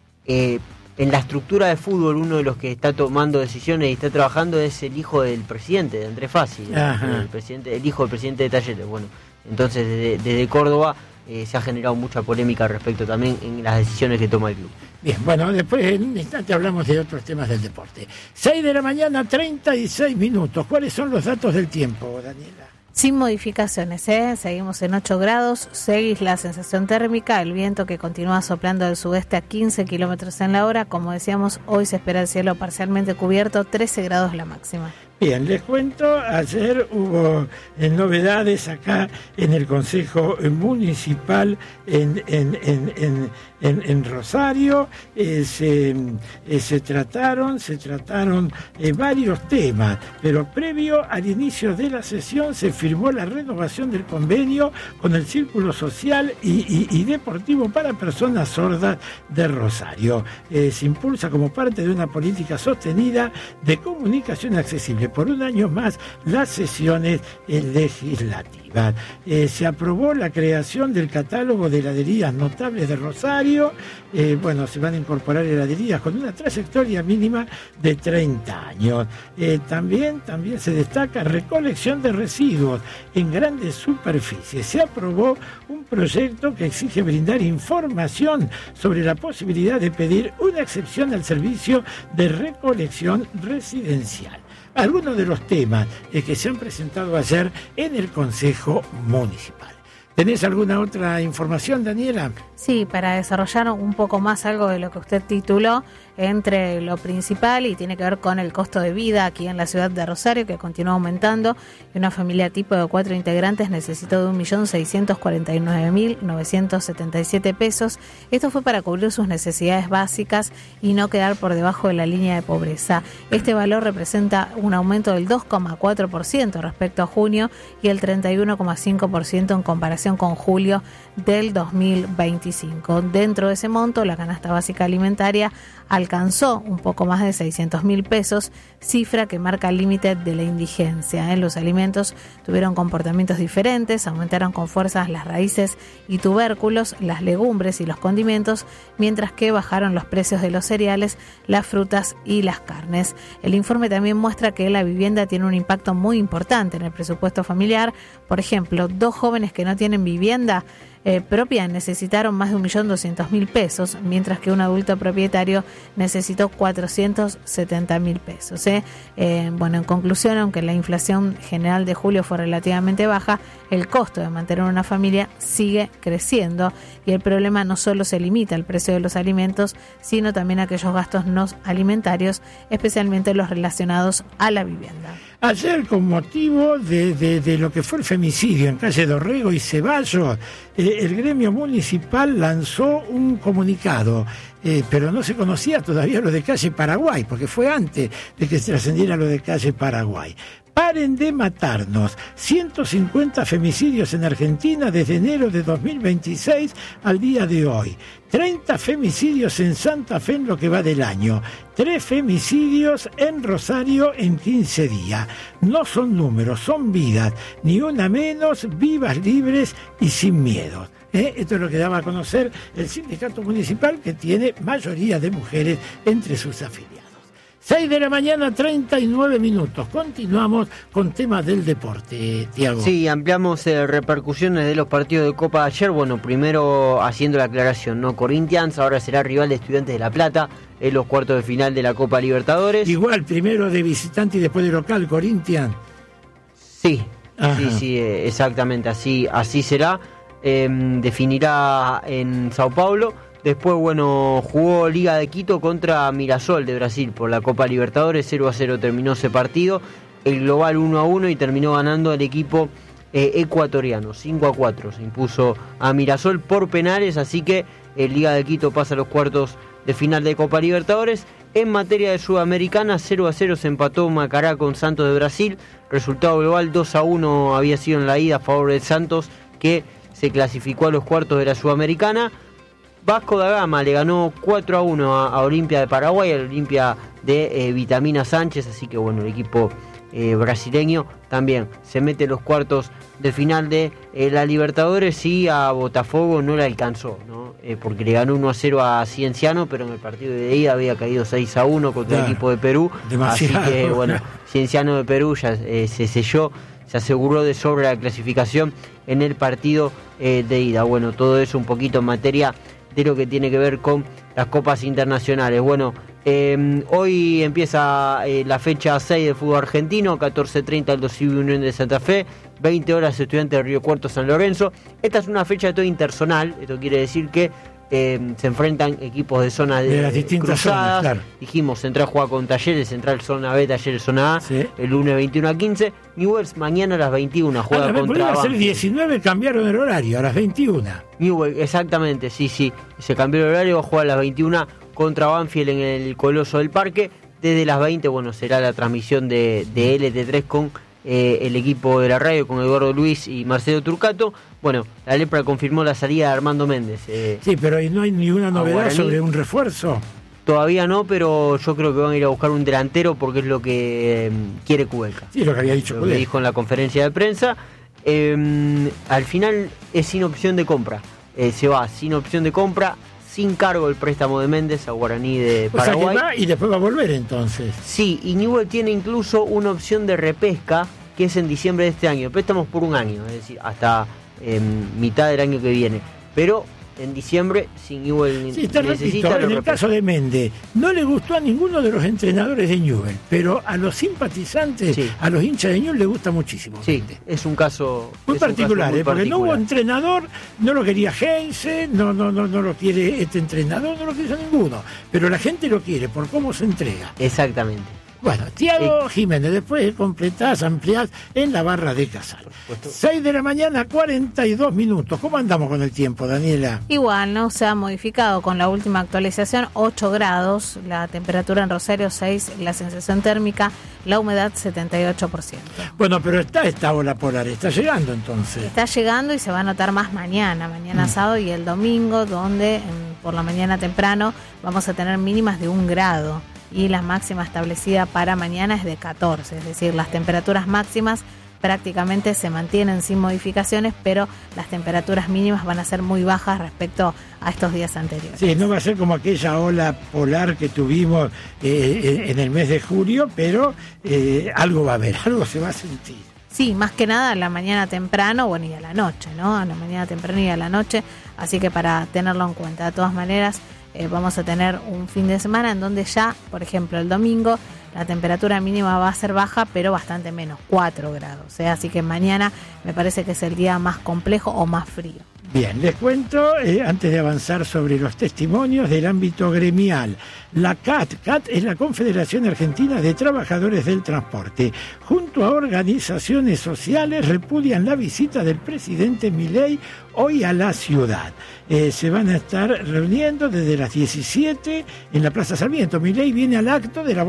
S5: eh, en la estructura de fútbol uno de los que está tomando decisiones y está trabajando es el hijo del presidente, de Andrés Fassi, el,
S2: Ajá.
S5: el presidente, el hijo del presidente de Talleres. Bueno, entonces desde, desde Córdoba eh, se ha generado mucha polémica al respecto también en las decisiones que toma el club.
S2: Bien, bueno, después en un instante hablamos de otros temas del deporte. seis de la mañana, treinta y seis minutos. ¿Cuáles son los datos del tiempo, Daniela?
S1: Sin modificaciones, ¿eh? Seguimos en ocho grados, seguís la sensación térmica, el viento que continúa soplando del sudeste a quince kilómetros en la hora. Como decíamos, hoy se espera el cielo parcialmente cubierto, trece grados la máxima.
S2: Bien, les cuento, ayer hubo eh, novedades acá en el Consejo Municipal en, en, en, en, en, en Rosario. Eh, se, eh, se trataron, se trataron eh, varios temas, pero previo al inicio de la sesión se firmó la renovación del convenio con el Círculo Social y, y, y Deportivo para Personas Sordas de Rosario. Eh, se impulsa como parte de una política sostenida de comunicación accesible por un año más las sesiones eh, legislativas. Eh, se aprobó la creación del catálogo de heladerías notables de Rosario. Eh, bueno, se van a incorporar heladerías con una trayectoria mínima de treinta años. Eh, también, también se destaca recolección de residuos en grandes superficies. Se aprobó un proyecto que exige brindar información sobre la posibilidad de pedir una excepción al servicio de recolección residencial. Algunos de los temas eh, que se han presentado ayer en el Consejo Municipal. ¿Tenés alguna otra información, Daniela?
S1: Sí, para desarrollar un poco más algo de lo que usted tituló, entre lo principal y tiene que ver con el costo de vida aquí en la ciudad de Rosario, que continúa aumentando, y una familia tipo de cuatro integrantes necesitó de un millón seiscientos cuarenta y nueve mil novecientos setenta y siete pesos. Esto fue para cubrir sus necesidades básicas y no quedar por debajo de la línea de pobreza. Este valor representa un aumento del dos coma cuatro por ciento respecto a junio y el treinta y uno coma cinco por ciento en comparación con julio del dos mil veinticinco. Dentro de ese monto, la canasta básica alimentaria alcanzó un poco más de seiscientos mil pesos, cifra que marca el límite de la indigencia. En los alimentos tuvieron comportamientos diferentes, aumentaron con fuerzas las raíces y tubérculos, las legumbres y los condimentos, mientras que bajaron los precios de los cereales, las frutas y las carnes. El informe también muestra que la vivienda tiene un impacto muy importante en el presupuesto familiar. Por ejemplo, dos jóvenes que no tienen vivienda Eh, propia necesitaron más de un millón doscientos mil pesos, mientras que un adulto propietario necesitó cuatrocientos setenta mil pesos. ¿eh? Eh, bueno, en conclusión, aunque la inflación general de julio fue relativamente baja, el costo de mantener una familia sigue creciendo y el problema no solo se limita al precio de los alimentos, sino también a aquellos gastos no alimentarios, especialmente los relacionados a la vivienda.
S2: Ayer, con motivo de, de, de lo que fue el femicidio en calle Dorrego y Ceballos, eh, el gremio municipal lanzó un comunicado, eh, pero no se conocía todavía lo de calle Paraguay, porque fue antes de que se trascendiera lo de calle Paraguay. Paren de matarnos. ciento cincuenta femicidios en Argentina desde enero de dos mil veintiséis al día de hoy. treinta femicidios en Santa Fe en lo que va del año. tres femicidios en Rosario en quince días. No son números, son vidas. Ni una menos, vivas, libres y sin miedo. ¿Eh? Esto es lo que daba a conocer el sindicato municipal, que tiene mayoría de mujeres entre sus afiliados. seis de la mañana, treinta y nueve minutos. Continuamos con temas del deporte, Tiago.
S5: Sí, ampliamos eh, repercusiones de los partidos de Copa de ayer. Bueno, primero haciendo la aclaración, ¿no? Corinthians ahora será rival de Estudiantes de La Plata en los cuartos de final de la Copa Libertadores.
S2: Igual, primero de visitante y después de local, Corinthians.
S5: Sí,
S2: Ajá.
S5: sí, sí, eh, exactamente, así, así será. Eh, definirá en Sao Paulo. Después, bueno, jugó Liga de Quito contra Mirassol de Brasil por la Copa Libertadores. cero a cero terminó ese partido. El global uno a uno y terminó ganando el equipo eh, ecuatoriano. cinco a cuatro se impuso a Mirassol por penales. Así que el Liga de Quito pasa a los cuartos de final de Copa Libertadores. En materia de Sudamericana, cero a cero se empató Macará con Santos de Brasil. Resultado global dos a uno había sido en la ida a favor de Santos, que se clasificó a los cuartos de la Sudamericana. Vasco da Gama le ganó cuatro a uno a, a Olimpia de Paraguay, al Olimpia de eh, Vitamina Sánchez, así que bueno, el equipo eh, brasileño también se mete en los cuartos de final de eh, la Libertadores, y a Botafogo no le alcanzó, ¿no? Eh, porque le ganó uno a cero a Cienciano, pero en el partido de ida había caído seis a uno contra claro, el equipo de Perú, demasiado. Así que bueno, Cienciano de Perú ya eh, se selló, se aseguró de sobra la clasificación en el partido eh, de ida. Bueno, todo eso un poquito en materia de lo que tiene que ver con las copas internacionales. Bueno, eh, hoy empieza eh, la fecha seis del fútbol argentino, catorce treinta el Dosivi Unión de Santa Fe, veinte horas Estudiantes de Río Cuarto San Lorenzo. Esta es una fecha de todo interzonal, esto quiere decir que eh, se enfrentan equipos de zonas de,
S2: de las distintas
S5: cruzadas.
S2: Zonas, claro.
S5: Dijimos, Central juega con Talleres, Central zona B, Talleres zona A, sí. El lunes veintiuno a quince. Newell's mañana a las veintiuna juega ah, contra
S2: Banfield. A ser diecinueve, cambiaron el horario, a las veintiuna.
S5: Newell, exactamente, sí, sí. Se cambió el horario, va a jugar a las veintiuna contra Banfield en el Coloso del Parque. Desde las veinte, bueno, será la transmisión de, de L T tres con eh, el equipo de la radio, con Eduardo Luis y Marcelo Turcato. Bueno, la Lepra confirmó la salida de Armando Méndez. Eh,
S2: sí, pero no hay ninguna novedad sobre un refuerzo.
S5: Todavía no, pero yo creo que van a ir a buscar un delantero porque es lo que eh, quiere Cubeca.
S2: Sí, lo que había dicho
S5: Lo que dijo en la conferencia de prensa. Eh, al final es sin opción de compra. Eh, se va sin opción de compra, sin cargo el préstamo de Méndez a Guaraní de Paraguay.
S2: O sea que va y después va a volver entonces.
S5: Sí, y Newell tiene incluso una opción de repesca que es en diciembre de este año. Préstamos por un año, es decir, hasta eh, mitad del año que viene. Pero en diciembre, si Newell
S2: sí, te
S5: necesita...
S2: Repito, en el repesca. Caso de Méndez, no le gustó a ninguno de los entrenadores de Newell, pero a los simpatizantes, sí. a los hinchas de Newell, le gusta muchísimo.
S5: Sí, Méndez. es un caso
S2: muy
S5: es
S2: particular,
S5: un caso muy
S2: ¿eh? Porque
S5: particular.
S2: No hubo entrenador, no lo quería Heinze, no, no, no, no lo quiere este entrenador, no lo quiere ninguno, pero la gente lo quiere por cómo se entrega.
S5: Exactamente.
S2: Bueno, Tiago eh, Jiménez, después completás, ampliás en la barra de Casal. seis de la mañana, cuarenta y dos minutos. ¿Cómo andamos con el tiempo, Daniela?
S1: Igual, no se ha modificado con la última actualización, ocho grados, la temperatura en Rosario seis, la sensación térmica, la humedad setenta y ocho por ciento.
S2: Bueno, pero está esta ola polar, está llegando entonces.
S1: Está llegando y se va a notar más mañana, mañana mm. sábado y el domingo, donde en, por la mañana temprano vamos a tener mínimas de un grado. Y la máxima establecida para mañana es de catorce, es decir, las temperaturas máximas prácticamente se mantienen sin modificaciones, pero las temperaturas mínimas van a ser muy bajas respecto a estos días anteriores.
S2: Sí, no va a ser como aquella ola polar que tuvimos eh, en el mes de julio, pero eh, algo va a haber, algo se va a sentir.
S1: Sí, más que nada a la mañana temprano, bueno, y a la noche, ¿no? A la mañana temprano y a la noche, así que para tenerlo en cuenta. De todas maneras, Eh, vamos a tener un fin de semana en donde ya, por ejemplo, el domingo la temperatura mínima va a ser baja, pero bastante menos, cuatro grados. ¿eh? Así que mañana me parece que es el día más complejo o más frío.
S2: Bien, les cuento, eh, antes de avanzar sobre los testimonios del ámbito gremial, la C A T, C A T es la Confederación Argentina de Trabajadores del Transporte, junto a organizaciones sociales repudian la visita del presidente Milei hoy a la ciudad. Eh, se van a estar reuniendo desde las diecisiete en la Plaza Sarmiento. Milei viene al acto de la Bolsa de Comercio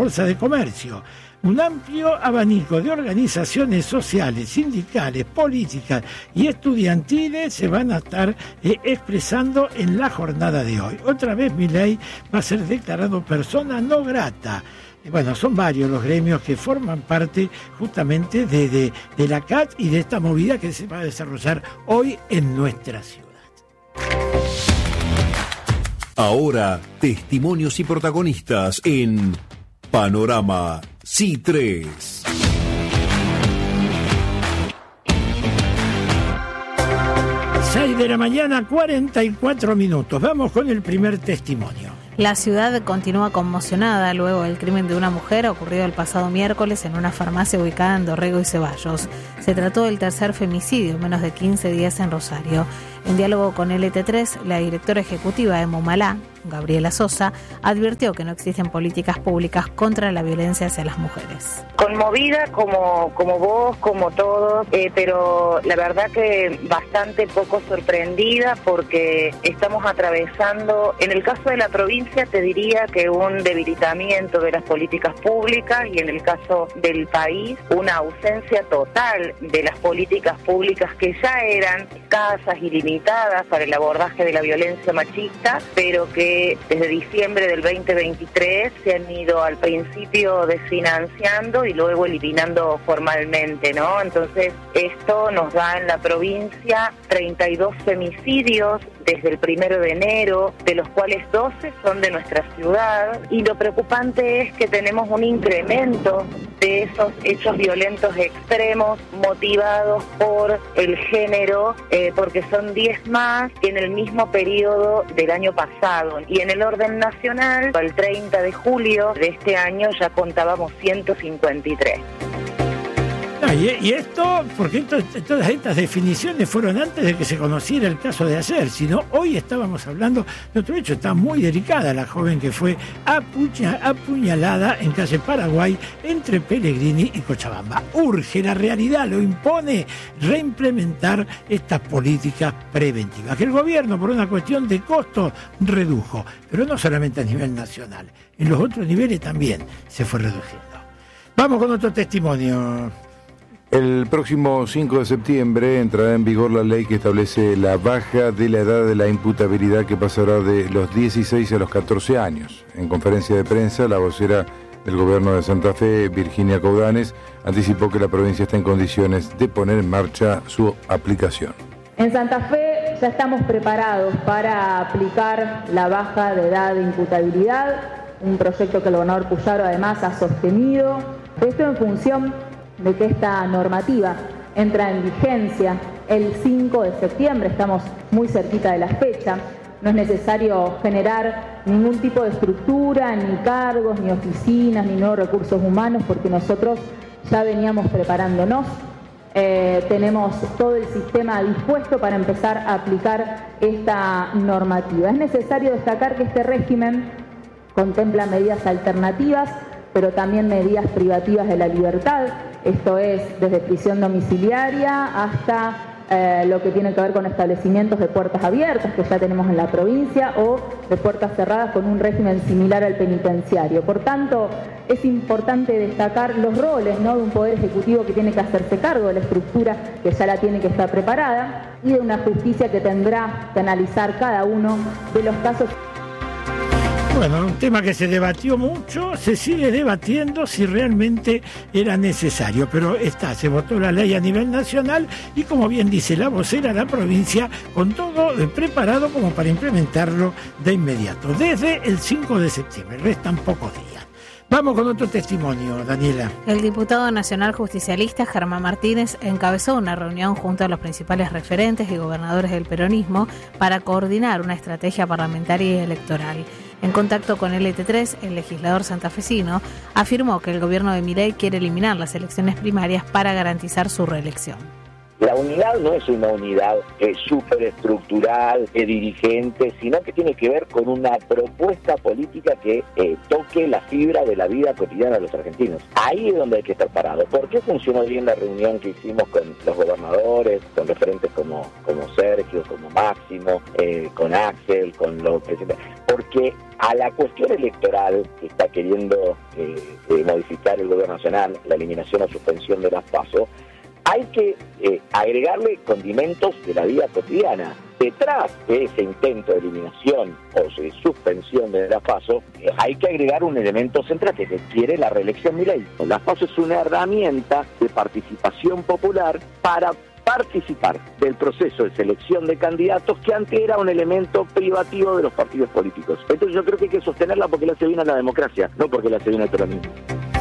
S2: comercio. Un amplio abanico de organizaciones sociales, sindicales, políticas y estudiantiles se van a estar eh, expresando en la jornada de hoy. Otra vez Milei va a ser declarado persona no grata. Bueno, son varios los gremios que forman parte justamente de, de, de la C A T y de esta movida que se va a desarrollar hoy en nuestra ciudad.
S3: Ahora, testimonios y protagonistas en Panorama C I tres.
S2: seis de la mañana, cuarenta y cuatro minutos. Vamos con el primer testimonio.
S1: La ciudad continúa conmocionada luego del crimen de una mujer ocurrido el pasado miércoles en una farmacia ubicada en Dorrego y Ceballos. Se trató del tercer femicidio en menos de quince días en Rosario. En diálogo con L T tres, la directora ejecutiva de Mumalá, Gabriela Sosa, advirtió que no existen políticas públicas contra la violencia hacia las mujeres.
S6: Conmovida como, como vos, como todos, eh, pero la verdad que bastante poco sorprendida porque estamos atravesando, en el caso de la provincia te diría que un debilitamiento de las políticas públicas y en el caso del país una ausencia total de las políticas públicas que ya eran escasas y limitadas para el abordaje de la violencia machista, pero que desde diciembre del veinte veintitrés se han ido al principio desfinanciando y luego eliminando formalmente, ¿no? Entonces, esto nos da en la provincia treinta y dos femicidios desde el primero de enero, de los cuales doce son de nuestra ciudad, y lo preocupante es que tenemos un incremento de esos hechos violentos extremos motivados por el género, eh, porque son diez más que en el mismo periodo del año pasado. Y en el orden nacional, el treinta de julio de este año ya contábamos ciento cincuenta y tres.
S2: No, y, y esto, porque esto, todas estas definiciones fueron antes de que se conociera el caso de ayer, sino hoy estábamos hablando de otro hecho. Está muy delicada la joven que fue apuña, apuñalada en calle Paraguay entre Pellegrini y Cochabamba. Urge, la realidad lo impone, reimplementar estas políticas preventivas, que el gobierno por una cuestión de costo redujo, pero no solamente a nivel nacional, en los otros niveles también se fue reduciendo. Vamos con otro testimonio.
S4: El próximo cinco de septiembre entrará en vigor la ley que establece la baja de la edad de la imputabilidad, que pasará de los dieciséis a los catorce años. En conferencia de prensa, la vocera del gobierno de Santa Fe, Virginia Coudanes, anticipó que la provincia está en condiciones de poner en marcha su aplicación.
S7: En Santa Fe ya estamos preparados para aplicar la baja de edad de imputabilidad, un proyecto que el gobernador Puyaro además ha sostenido. Esto en función de que esta normativa entra en vigencia el cinco de septiembre, estamos muy cerquita de la fecha, no es necesario generar ningún tipo de estructura, ni cargos, ni oficinas, ni nuevos recursos humanos, porque nosotros ya veníamos preparándonos, eh, tenemos todo el sistema dispuesto para empezar a aplicar esta normativa. Es necesario destacar que este régimen contempla medidas alternativas, pero también medidas privativas de la libertad. Esto es desde prisión domiciliaria hasta eh, lo que tiene que ver con establecimientos de puertas abiertas que ya tenemos en la provincia, o de puertas cerradas con un régimen similar al penitenciario. Por tanto, es importante destacar los roles, ¿no?, de un poder ejecutivo que tiene que hacerse cargo de la estructura que ya la tiene que estar preparada, y de una justicia que tendrá que analizar cada uno de los casos.
S2: Bueno, un tema que se debatió mucho, se sigue debatiendo si realmente era necesario, pero está, se votó la ley a nivel nacional y, como bien dice la vocera, la provincia con todo preparado como para implementarlo de inmediato, desde el cinco de septiembre, restan pocos días. Vamos con otro testimonio, Daniela.
S1: El diputado nacional justicialista Germán Martínez encabezó una reunión junto a los principales referentes y gobernadores del peronismo para coordinar una estrategia parlamentaria y electoral. En contacto con L T tres, el legislador santafesino afirmó que el gobierno de Milei quiere eliminar las elecciones primarias para garantizar su reelección.
S8: La unidad no es una unidad eh, superestructural, de dirigentes, sino que tiene que ver con una propuesta política que eh, toque la fibra de la vida cotidiana de los argentinos. Ahí es donde hay que estar parado. ¿Por qué funcionó bien la reunión que hicimos con los gobernadores, con referentes como, como Sergio, como Máximo, eh, con Axel, con los presidentes? Porque a la cuestión electoral que está queriendo eh, eh, modificar el gobierno nacional, la eliminación o suspensión de las PASO, hay que eh, agregarle condimentos de la vida cotidiana. Detrás de ese intento de eliminación o de suspensión de las PASO, eh, hay que agregar un elemento central que requiere la reelección Milei. Las PASO es una herramienta de participación popular para participar del proceso de selección de candidatos que antes era un elemento privativo de los partidos políticos. Entonces yo creo que hay que sostenerla porque le hace bien a la democracia, no porque le hace bien al peronismo.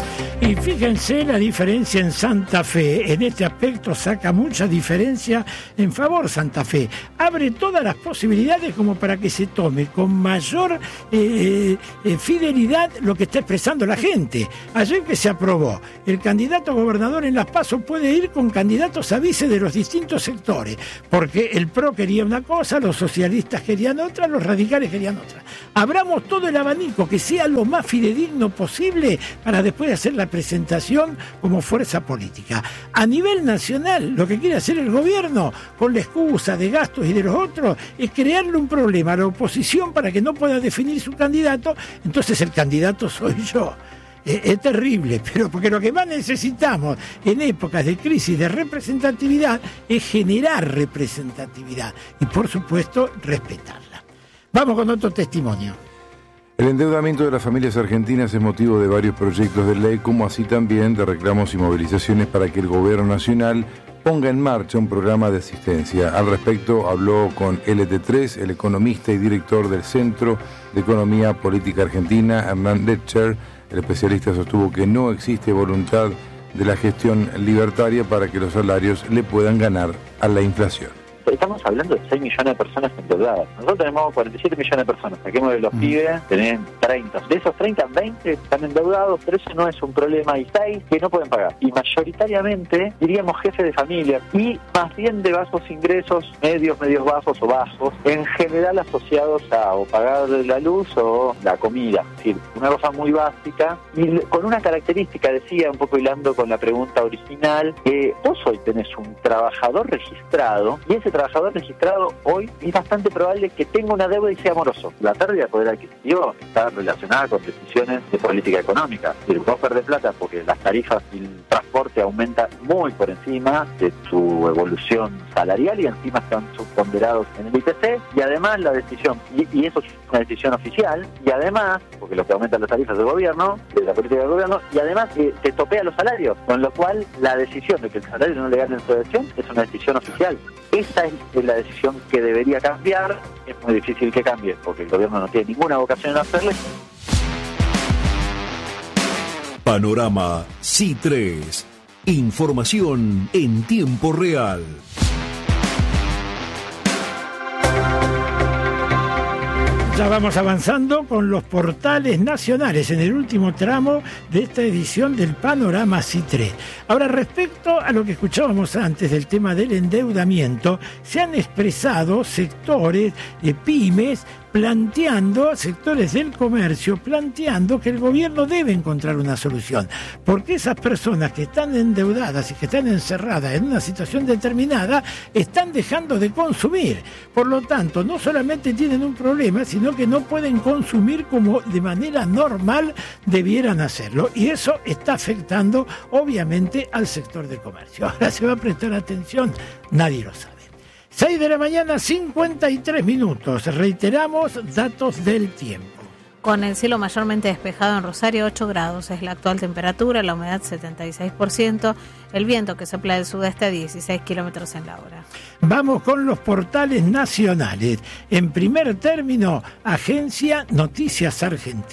S2: Y fíjense la diferencia en Santa Fe. En este aspecto saca mucha diferencia en favor Santa Fe. Abre todas las posibilidades como para que se tome con mayor eh, eh, fidelidad lo que está expresando la gente. Ayer que se aprobó, el candidato a gobernador en Las PASO puede ir con candidatos a vice de los distintos sectores, porque el P R O quería una cosa, los socialistas querían otra, los radicales querían otra. Abramos todo el abanico, que sea lo más fidedigno posible para después hacer la presentación como fuerza política. A nivel nacional, lo que quiere hacer el gobierno, con la excusa de gastos y de los otros, es crearle un problema a la oposición para que no pueda definir su candidato. Entonces el candidato soy yo. Es, es terrible, pero porque lo que más necesitamos en épocas de crisis de representatividad es generar representatividad y, por supuesto, respetarla. Vamos con otro testimonio.
S4: El endeudamiento de las familias argentinas es motivo de varios proyectos de ley, como así también de reclamos y movilizaciones para que el gobierno nacional ponga en marcha un programa de asistencia. Al respecto habló con L T tres el economista y director del Centro de Economía Política Argentina, Hernán Letcher. El especialista sostuvo que no existe voluntad de la gestión libertaria para que los salarios le puedan ganar a la inflación.
S9: Estamos hablando de seis millones de personas endeudadas. Nosotros tenemos cuarenta y siete millones de personas. Saquemos de los mm. pibes, tienen treinta. De esos treinta, veinte están endeudados, pero eso no es un problema. Hay seis que no pueden pagar. Y mayoritariamente, diríamos, jefes de familia y más bien de bajos ingresos, medios, medios bajos o bajos, en general asociados a o pagar la luz o la comida. Es decir, una cosa muy básica y con una característica, decía, un poco hilando con la pregunta original, que vos hoy tenés un trabajador registrado y ese trabajador registrado hoy es bastante probable que tenga una deuda y sea moroso. La pérdida de poder adquisitivo está relacionada con decisiones de política económica. Es decir, vos perdés plata porque las tarifas y el transporte aumentan muy por encima de tu evolución salarial y encima están subponderados en el I P C y además la decisión, y, y eso es una decisión oficial, y además, porque lo que aumenta las tarifas del gobierno, de la política del gobierno, y además que te topea los salarios, con lo cual la decisión de que el salario no le gane en su elección es una decisión oficial. Esa es la decisión que debería cambiar. Es muy difícil que cambie porque el gobierno no tiene ninguna vocación en hacerle.
S3: Panorama C I tres. Información en tiempo real.
S2: Ya vamos avanzando con los portales nacionales en el último tramo de esta edición del Panorama C I tres. Ahora, respecto a lo que escuchábamos antes del tema del endeudamiento, se han expresado sectores de pymes planteando, sectores del comercio, planteando que el gobierno debe encontrar una solución, porque esas personas que están endeudadas y que están encerradas en una situación determinada, están dejando de consumir. Por lo tanto, no solamente tienen un problema, sino que no pueden consumir como de manera normal debieran hacerlo, y eso está afectando, obviamente, al sector del comercio. Ahora se va a prestar atención, nadie lo sabe. seis de la mañana, cincuenta y tres minutos. Reiteramos datos del tiempo.
S1: Con el cielo mayormente despejado en Rosario, ocho grados es la actual temperatura, la humedad setenta y seis por ciento, el viento que sopla del sudeste a dieciséis kilómetros en la hora.
S2: Vamos con los portales nacionales. En primer término, Agencia Noticias Argentinas.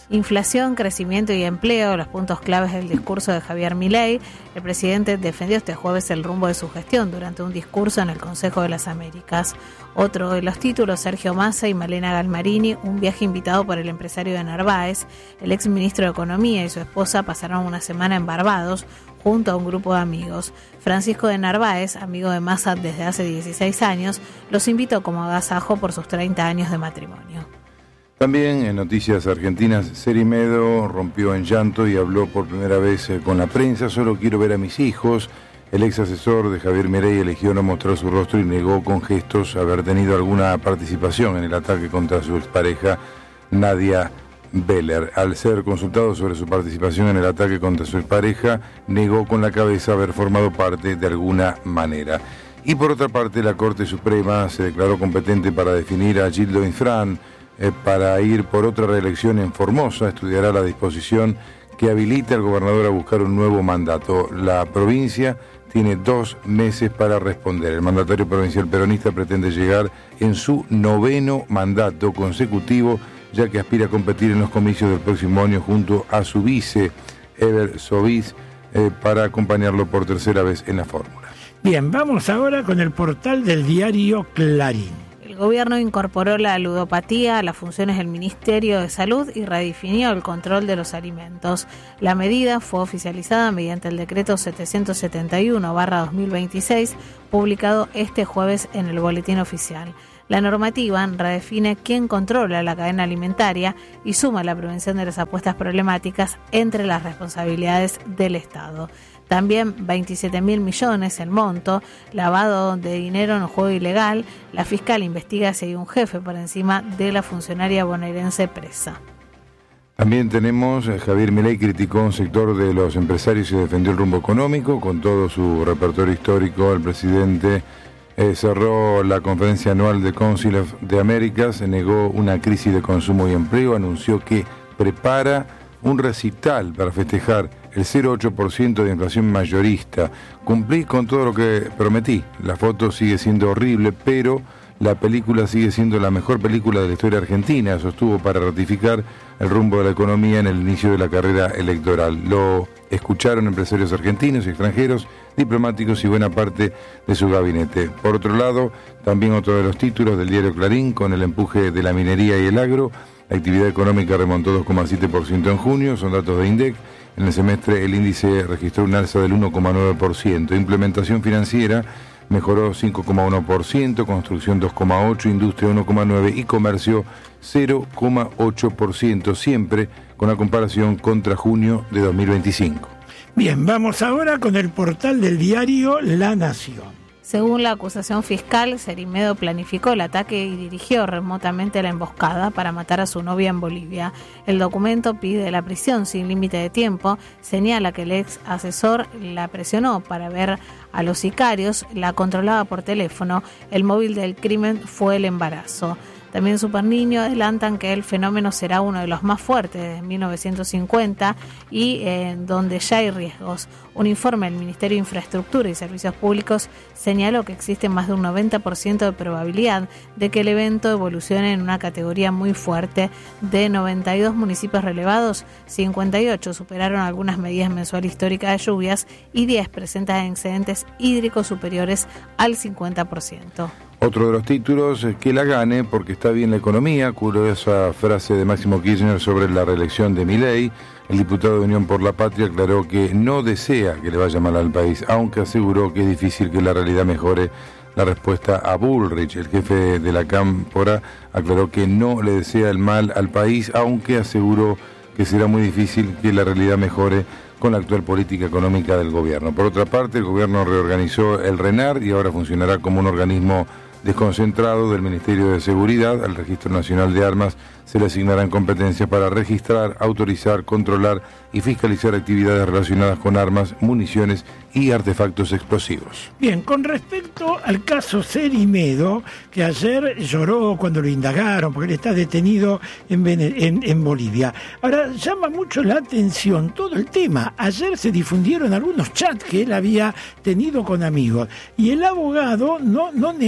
S1: Inflación, crecimiento y empleo, los puntos claves del discurso de Javier Milei. El presidente defendió este jueves el rumbo de su gestión durante un discurso en el Consejo de las Américas. Otro de los títulos, Sergio Massa y Malena Galmarini, un viaje invitado por el empresario de Narváez. El exministro de Economía y su esposa pasaron una semana en Barbados junto a un grupo de amigos. Francisco de Narváez, amigo de Massa desde hace dieciséis años, los invitó como agasajo por sus treinta años de matrimonio.
S4: También en noticias argentinas, Seri Medo rompió en llanto y habló por primera vez con la prensa. Solo quiero ver a mis hijos. El ex asesor de Javier Milei eligió no mostrar su rostro y negó con gestos haber tenido alguna participación en el ataque contra su expareja Nadia Beller. Al ser consultado sobre su participación en el ataque contra su expareja, negó con la cabeza haber formado parte de alguna manera. Y por otra parte, la Corte Suprema se declaró competente para definir a Gildo Infran Eh, para ir por otra reelección en Formosa. Estudiará la disposición que habilita al gobernador a buscar un nuevo mandato. La provincia tiene dos meses para responder. El mandatario provincial peronista pretende llegar en su noveno mandato consecutivo, ya que aspira a competir en los comicios del próximo año junto a su vice, Ever Sovis, eh, para acompañarlo por tercera vez en la fórmula.
S2: Bien, vamos ahora con el portal del diario Clarín.
S1: El gobierno incorporó la ludopatía a las funciones del Ministerio de Salud y redefinió el control de los alimentos. La medida fue oficializada mediante el decreto setecientos setenta y uno barra dos mil veintiséis, publicado este jueves en el Boletín Oficial. La normativa redefine quién controla la cadena alimentaria y suma la prevención de las apuestas problemáticas entre las responsabilidades del Estado. También veintisiete mil millones el monto, lavado de dinero en juego ilegal. La fiscal investiga si hay un jefe por encima de la funcionaria bonaerense presa.
S4: También tenemos, eh, Javier Milei criticó un sector de los empresarios y defendió el rumbo económico. Con todo su repertorio histórico, el presidente eh, cerró la conferencia anual de Council of the Americas, se negó una crisis de consumo y empleo, anunció que prepara un recital para festejar el cero coma ocho por ciento de inflación mayorista. Cumplí con todo lo que prometí. La foto sigue siendo horrible, pero la película sigue siendo la mejor película de la historia argentina, sostuvo para ratificar el rumbo de la economía en el inicio de la carrera electoral. Lo escucharon empresarios argentinos y extranjeros, diplomáticos y buena parte de su gabinete. Por otro lado, también otro de los títulos del diario Clarín, con el empuje de la minería y el agro, la actividad económica remontó dos coma siete por ciento en junio, son datos de INDEC. En el semestre el índice registró un alza del uno coma nueve por ciento. Implementación financiera mejoró cinco coma uno por ciento, construcción dos coma ocho por ciento, industria uno coma nueve por ciento y comercio cero coma ocho por ciento, siempre con la comparación contra junio de dos mil veinticinco.
S2: Bien, vamos ahora con el portal del diario La Nación.
S1: Según la acusación fiscal, Seri Medo planificó el ataque y dirigió remotamente la emboscada para matar a su novia en Bolivia. El documento pide la prisión sin límite de tiempo, señala que el ex asesor la presionó para ver a los sicarios, la controlaba por teléfono, el móvil del crimen fue el embarazo. También Superniño adelantan que el fenómeno será uno de los más fuertes desde mil novecientos cincuenta y eh, donde ya hay riesgos. Un informe del Ministerio de Infraestructura y Servicios Públicos señaló que existe más de un noventa por ciento de probabilidad de que el evento evolucione en una categoría muy fuerte. De noventa y dos municipios relevados, cincuenta y ocho superaron algunas medidas mensual histórica de lluvias y diez presentan excedentes hídricos superiores al cincuenta por ciento.
S4: Otro de los títulos, que la gane porque está bien la economía, curiosa frase de Máximo Kirchner sobre la reelección de Milei. El diputado de Unión por la Patria aclaró que no desea que le vaya mal al país, aunque aseguró que es difícil que la realidad mejore. La respuesta a Bullrich, el jefe de la Cámpora, aclaró que no le desea el mal al país, aunque aseguró que será muy difícil que la realidad mejore con la actual política económica del gobierno. Por otra parte, el gobierno reorganizó el RENAR y ahora funcionará como un organismo desconcentrado del Ministerio de Seguridad. Al Registro Nacional de Armas se le asignarán competencias para registrar, autorizar, controlar y fiscalizar actividades relacionadas con armas, municiones y artefactos explosivos.
S2: Bien, con respecto al caso Seri Medo, que ayer lloró cuando lo indagaron, porque él está detenido en, en, en Bolivia. Ahora, llama mucho la atención todo el tema. Ayer se difundieron algunos chats que él había tenido con amigos, y el abogado no, no negó los chats,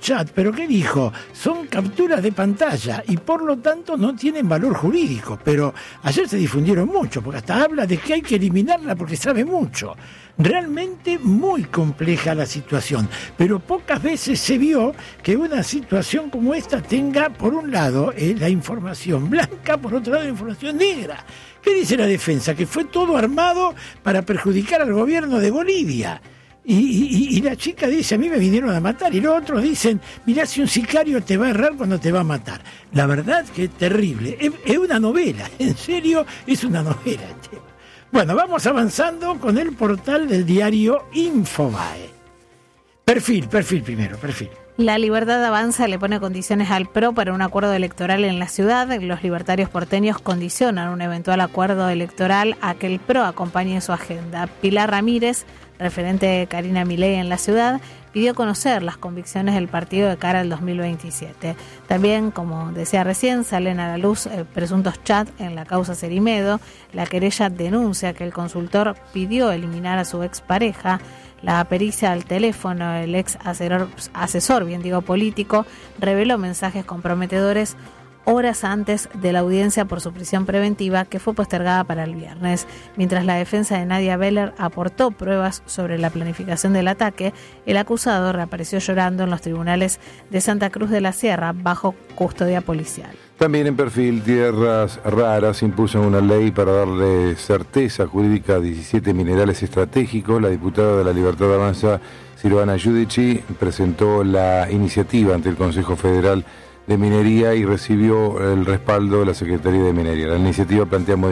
S2: chats, pero ¿qué dijo? Son capturas de pantalla y por lo tanto no tienen valor jurídico, pero ayer se difundieron mucho, porque hasta habla de que hay que eliminarla porque sabe mucho. Realmente muy compleja la situación, pero pocas veces se vio que una situación como esta tenga, por un lado, eh, la información blanca, por otro lado, la información negra. ¿Qué dice la defensa? Que fue todo armado para perjudicar al gobierno de Bolivia. Y, y, y la chica dice, a mí me vinieron a matar, y los otros dicen, mirá, si un sicario te va a errar cuando te va a matar. La verdad que es terrible, es, es una novela, en serio, es una novela. Bueno, vamos avanzando con el portal del diario Infobae. Perfil, perfil primero, perfil.
S1: La Libertad Avanza le pone condiciones al P R O para un acuerdo electoral en la ciudad. Los libertarios porteños condicionan un eventual acuerdo electoral a que el P R O acompañe su agenda. Pilar Ramírez, referente de Karina Milei en la ciudad, pidió conocer las convicciones del partido de cara al dos mil veintisiete. También, como decía recién, salen a la luz eh, presuntos chats en la causa Cerimedo. La querella denuncia que el consultor pidió eliminar a su expareja. La pericia al teléfono, el ex asesor, asesor, bien digo, político, reveló mensajes comprometedores horas antes de la audiencia por su prisión preventiva, que fue postergada para el viernes. Mientras la defensa de Nadia Beller aportó pruebas sobre la planificación del ataque, el acusado reapareció llorando en los tribunales de Santa Cruz de la Sierra bajo custodia policial.
S4: También en perfil, Tierras Raras impulsan una ley para darle certeza jurídica a diecisiete minerales estratégicos. La diputada de la Libertad Avanza, Silvana Giudici, presentó la iniciativa ante el Consejo Federal de Minería y recibió el respaldo de la Secretaría de Minería. La iniciativa plantea modificaciones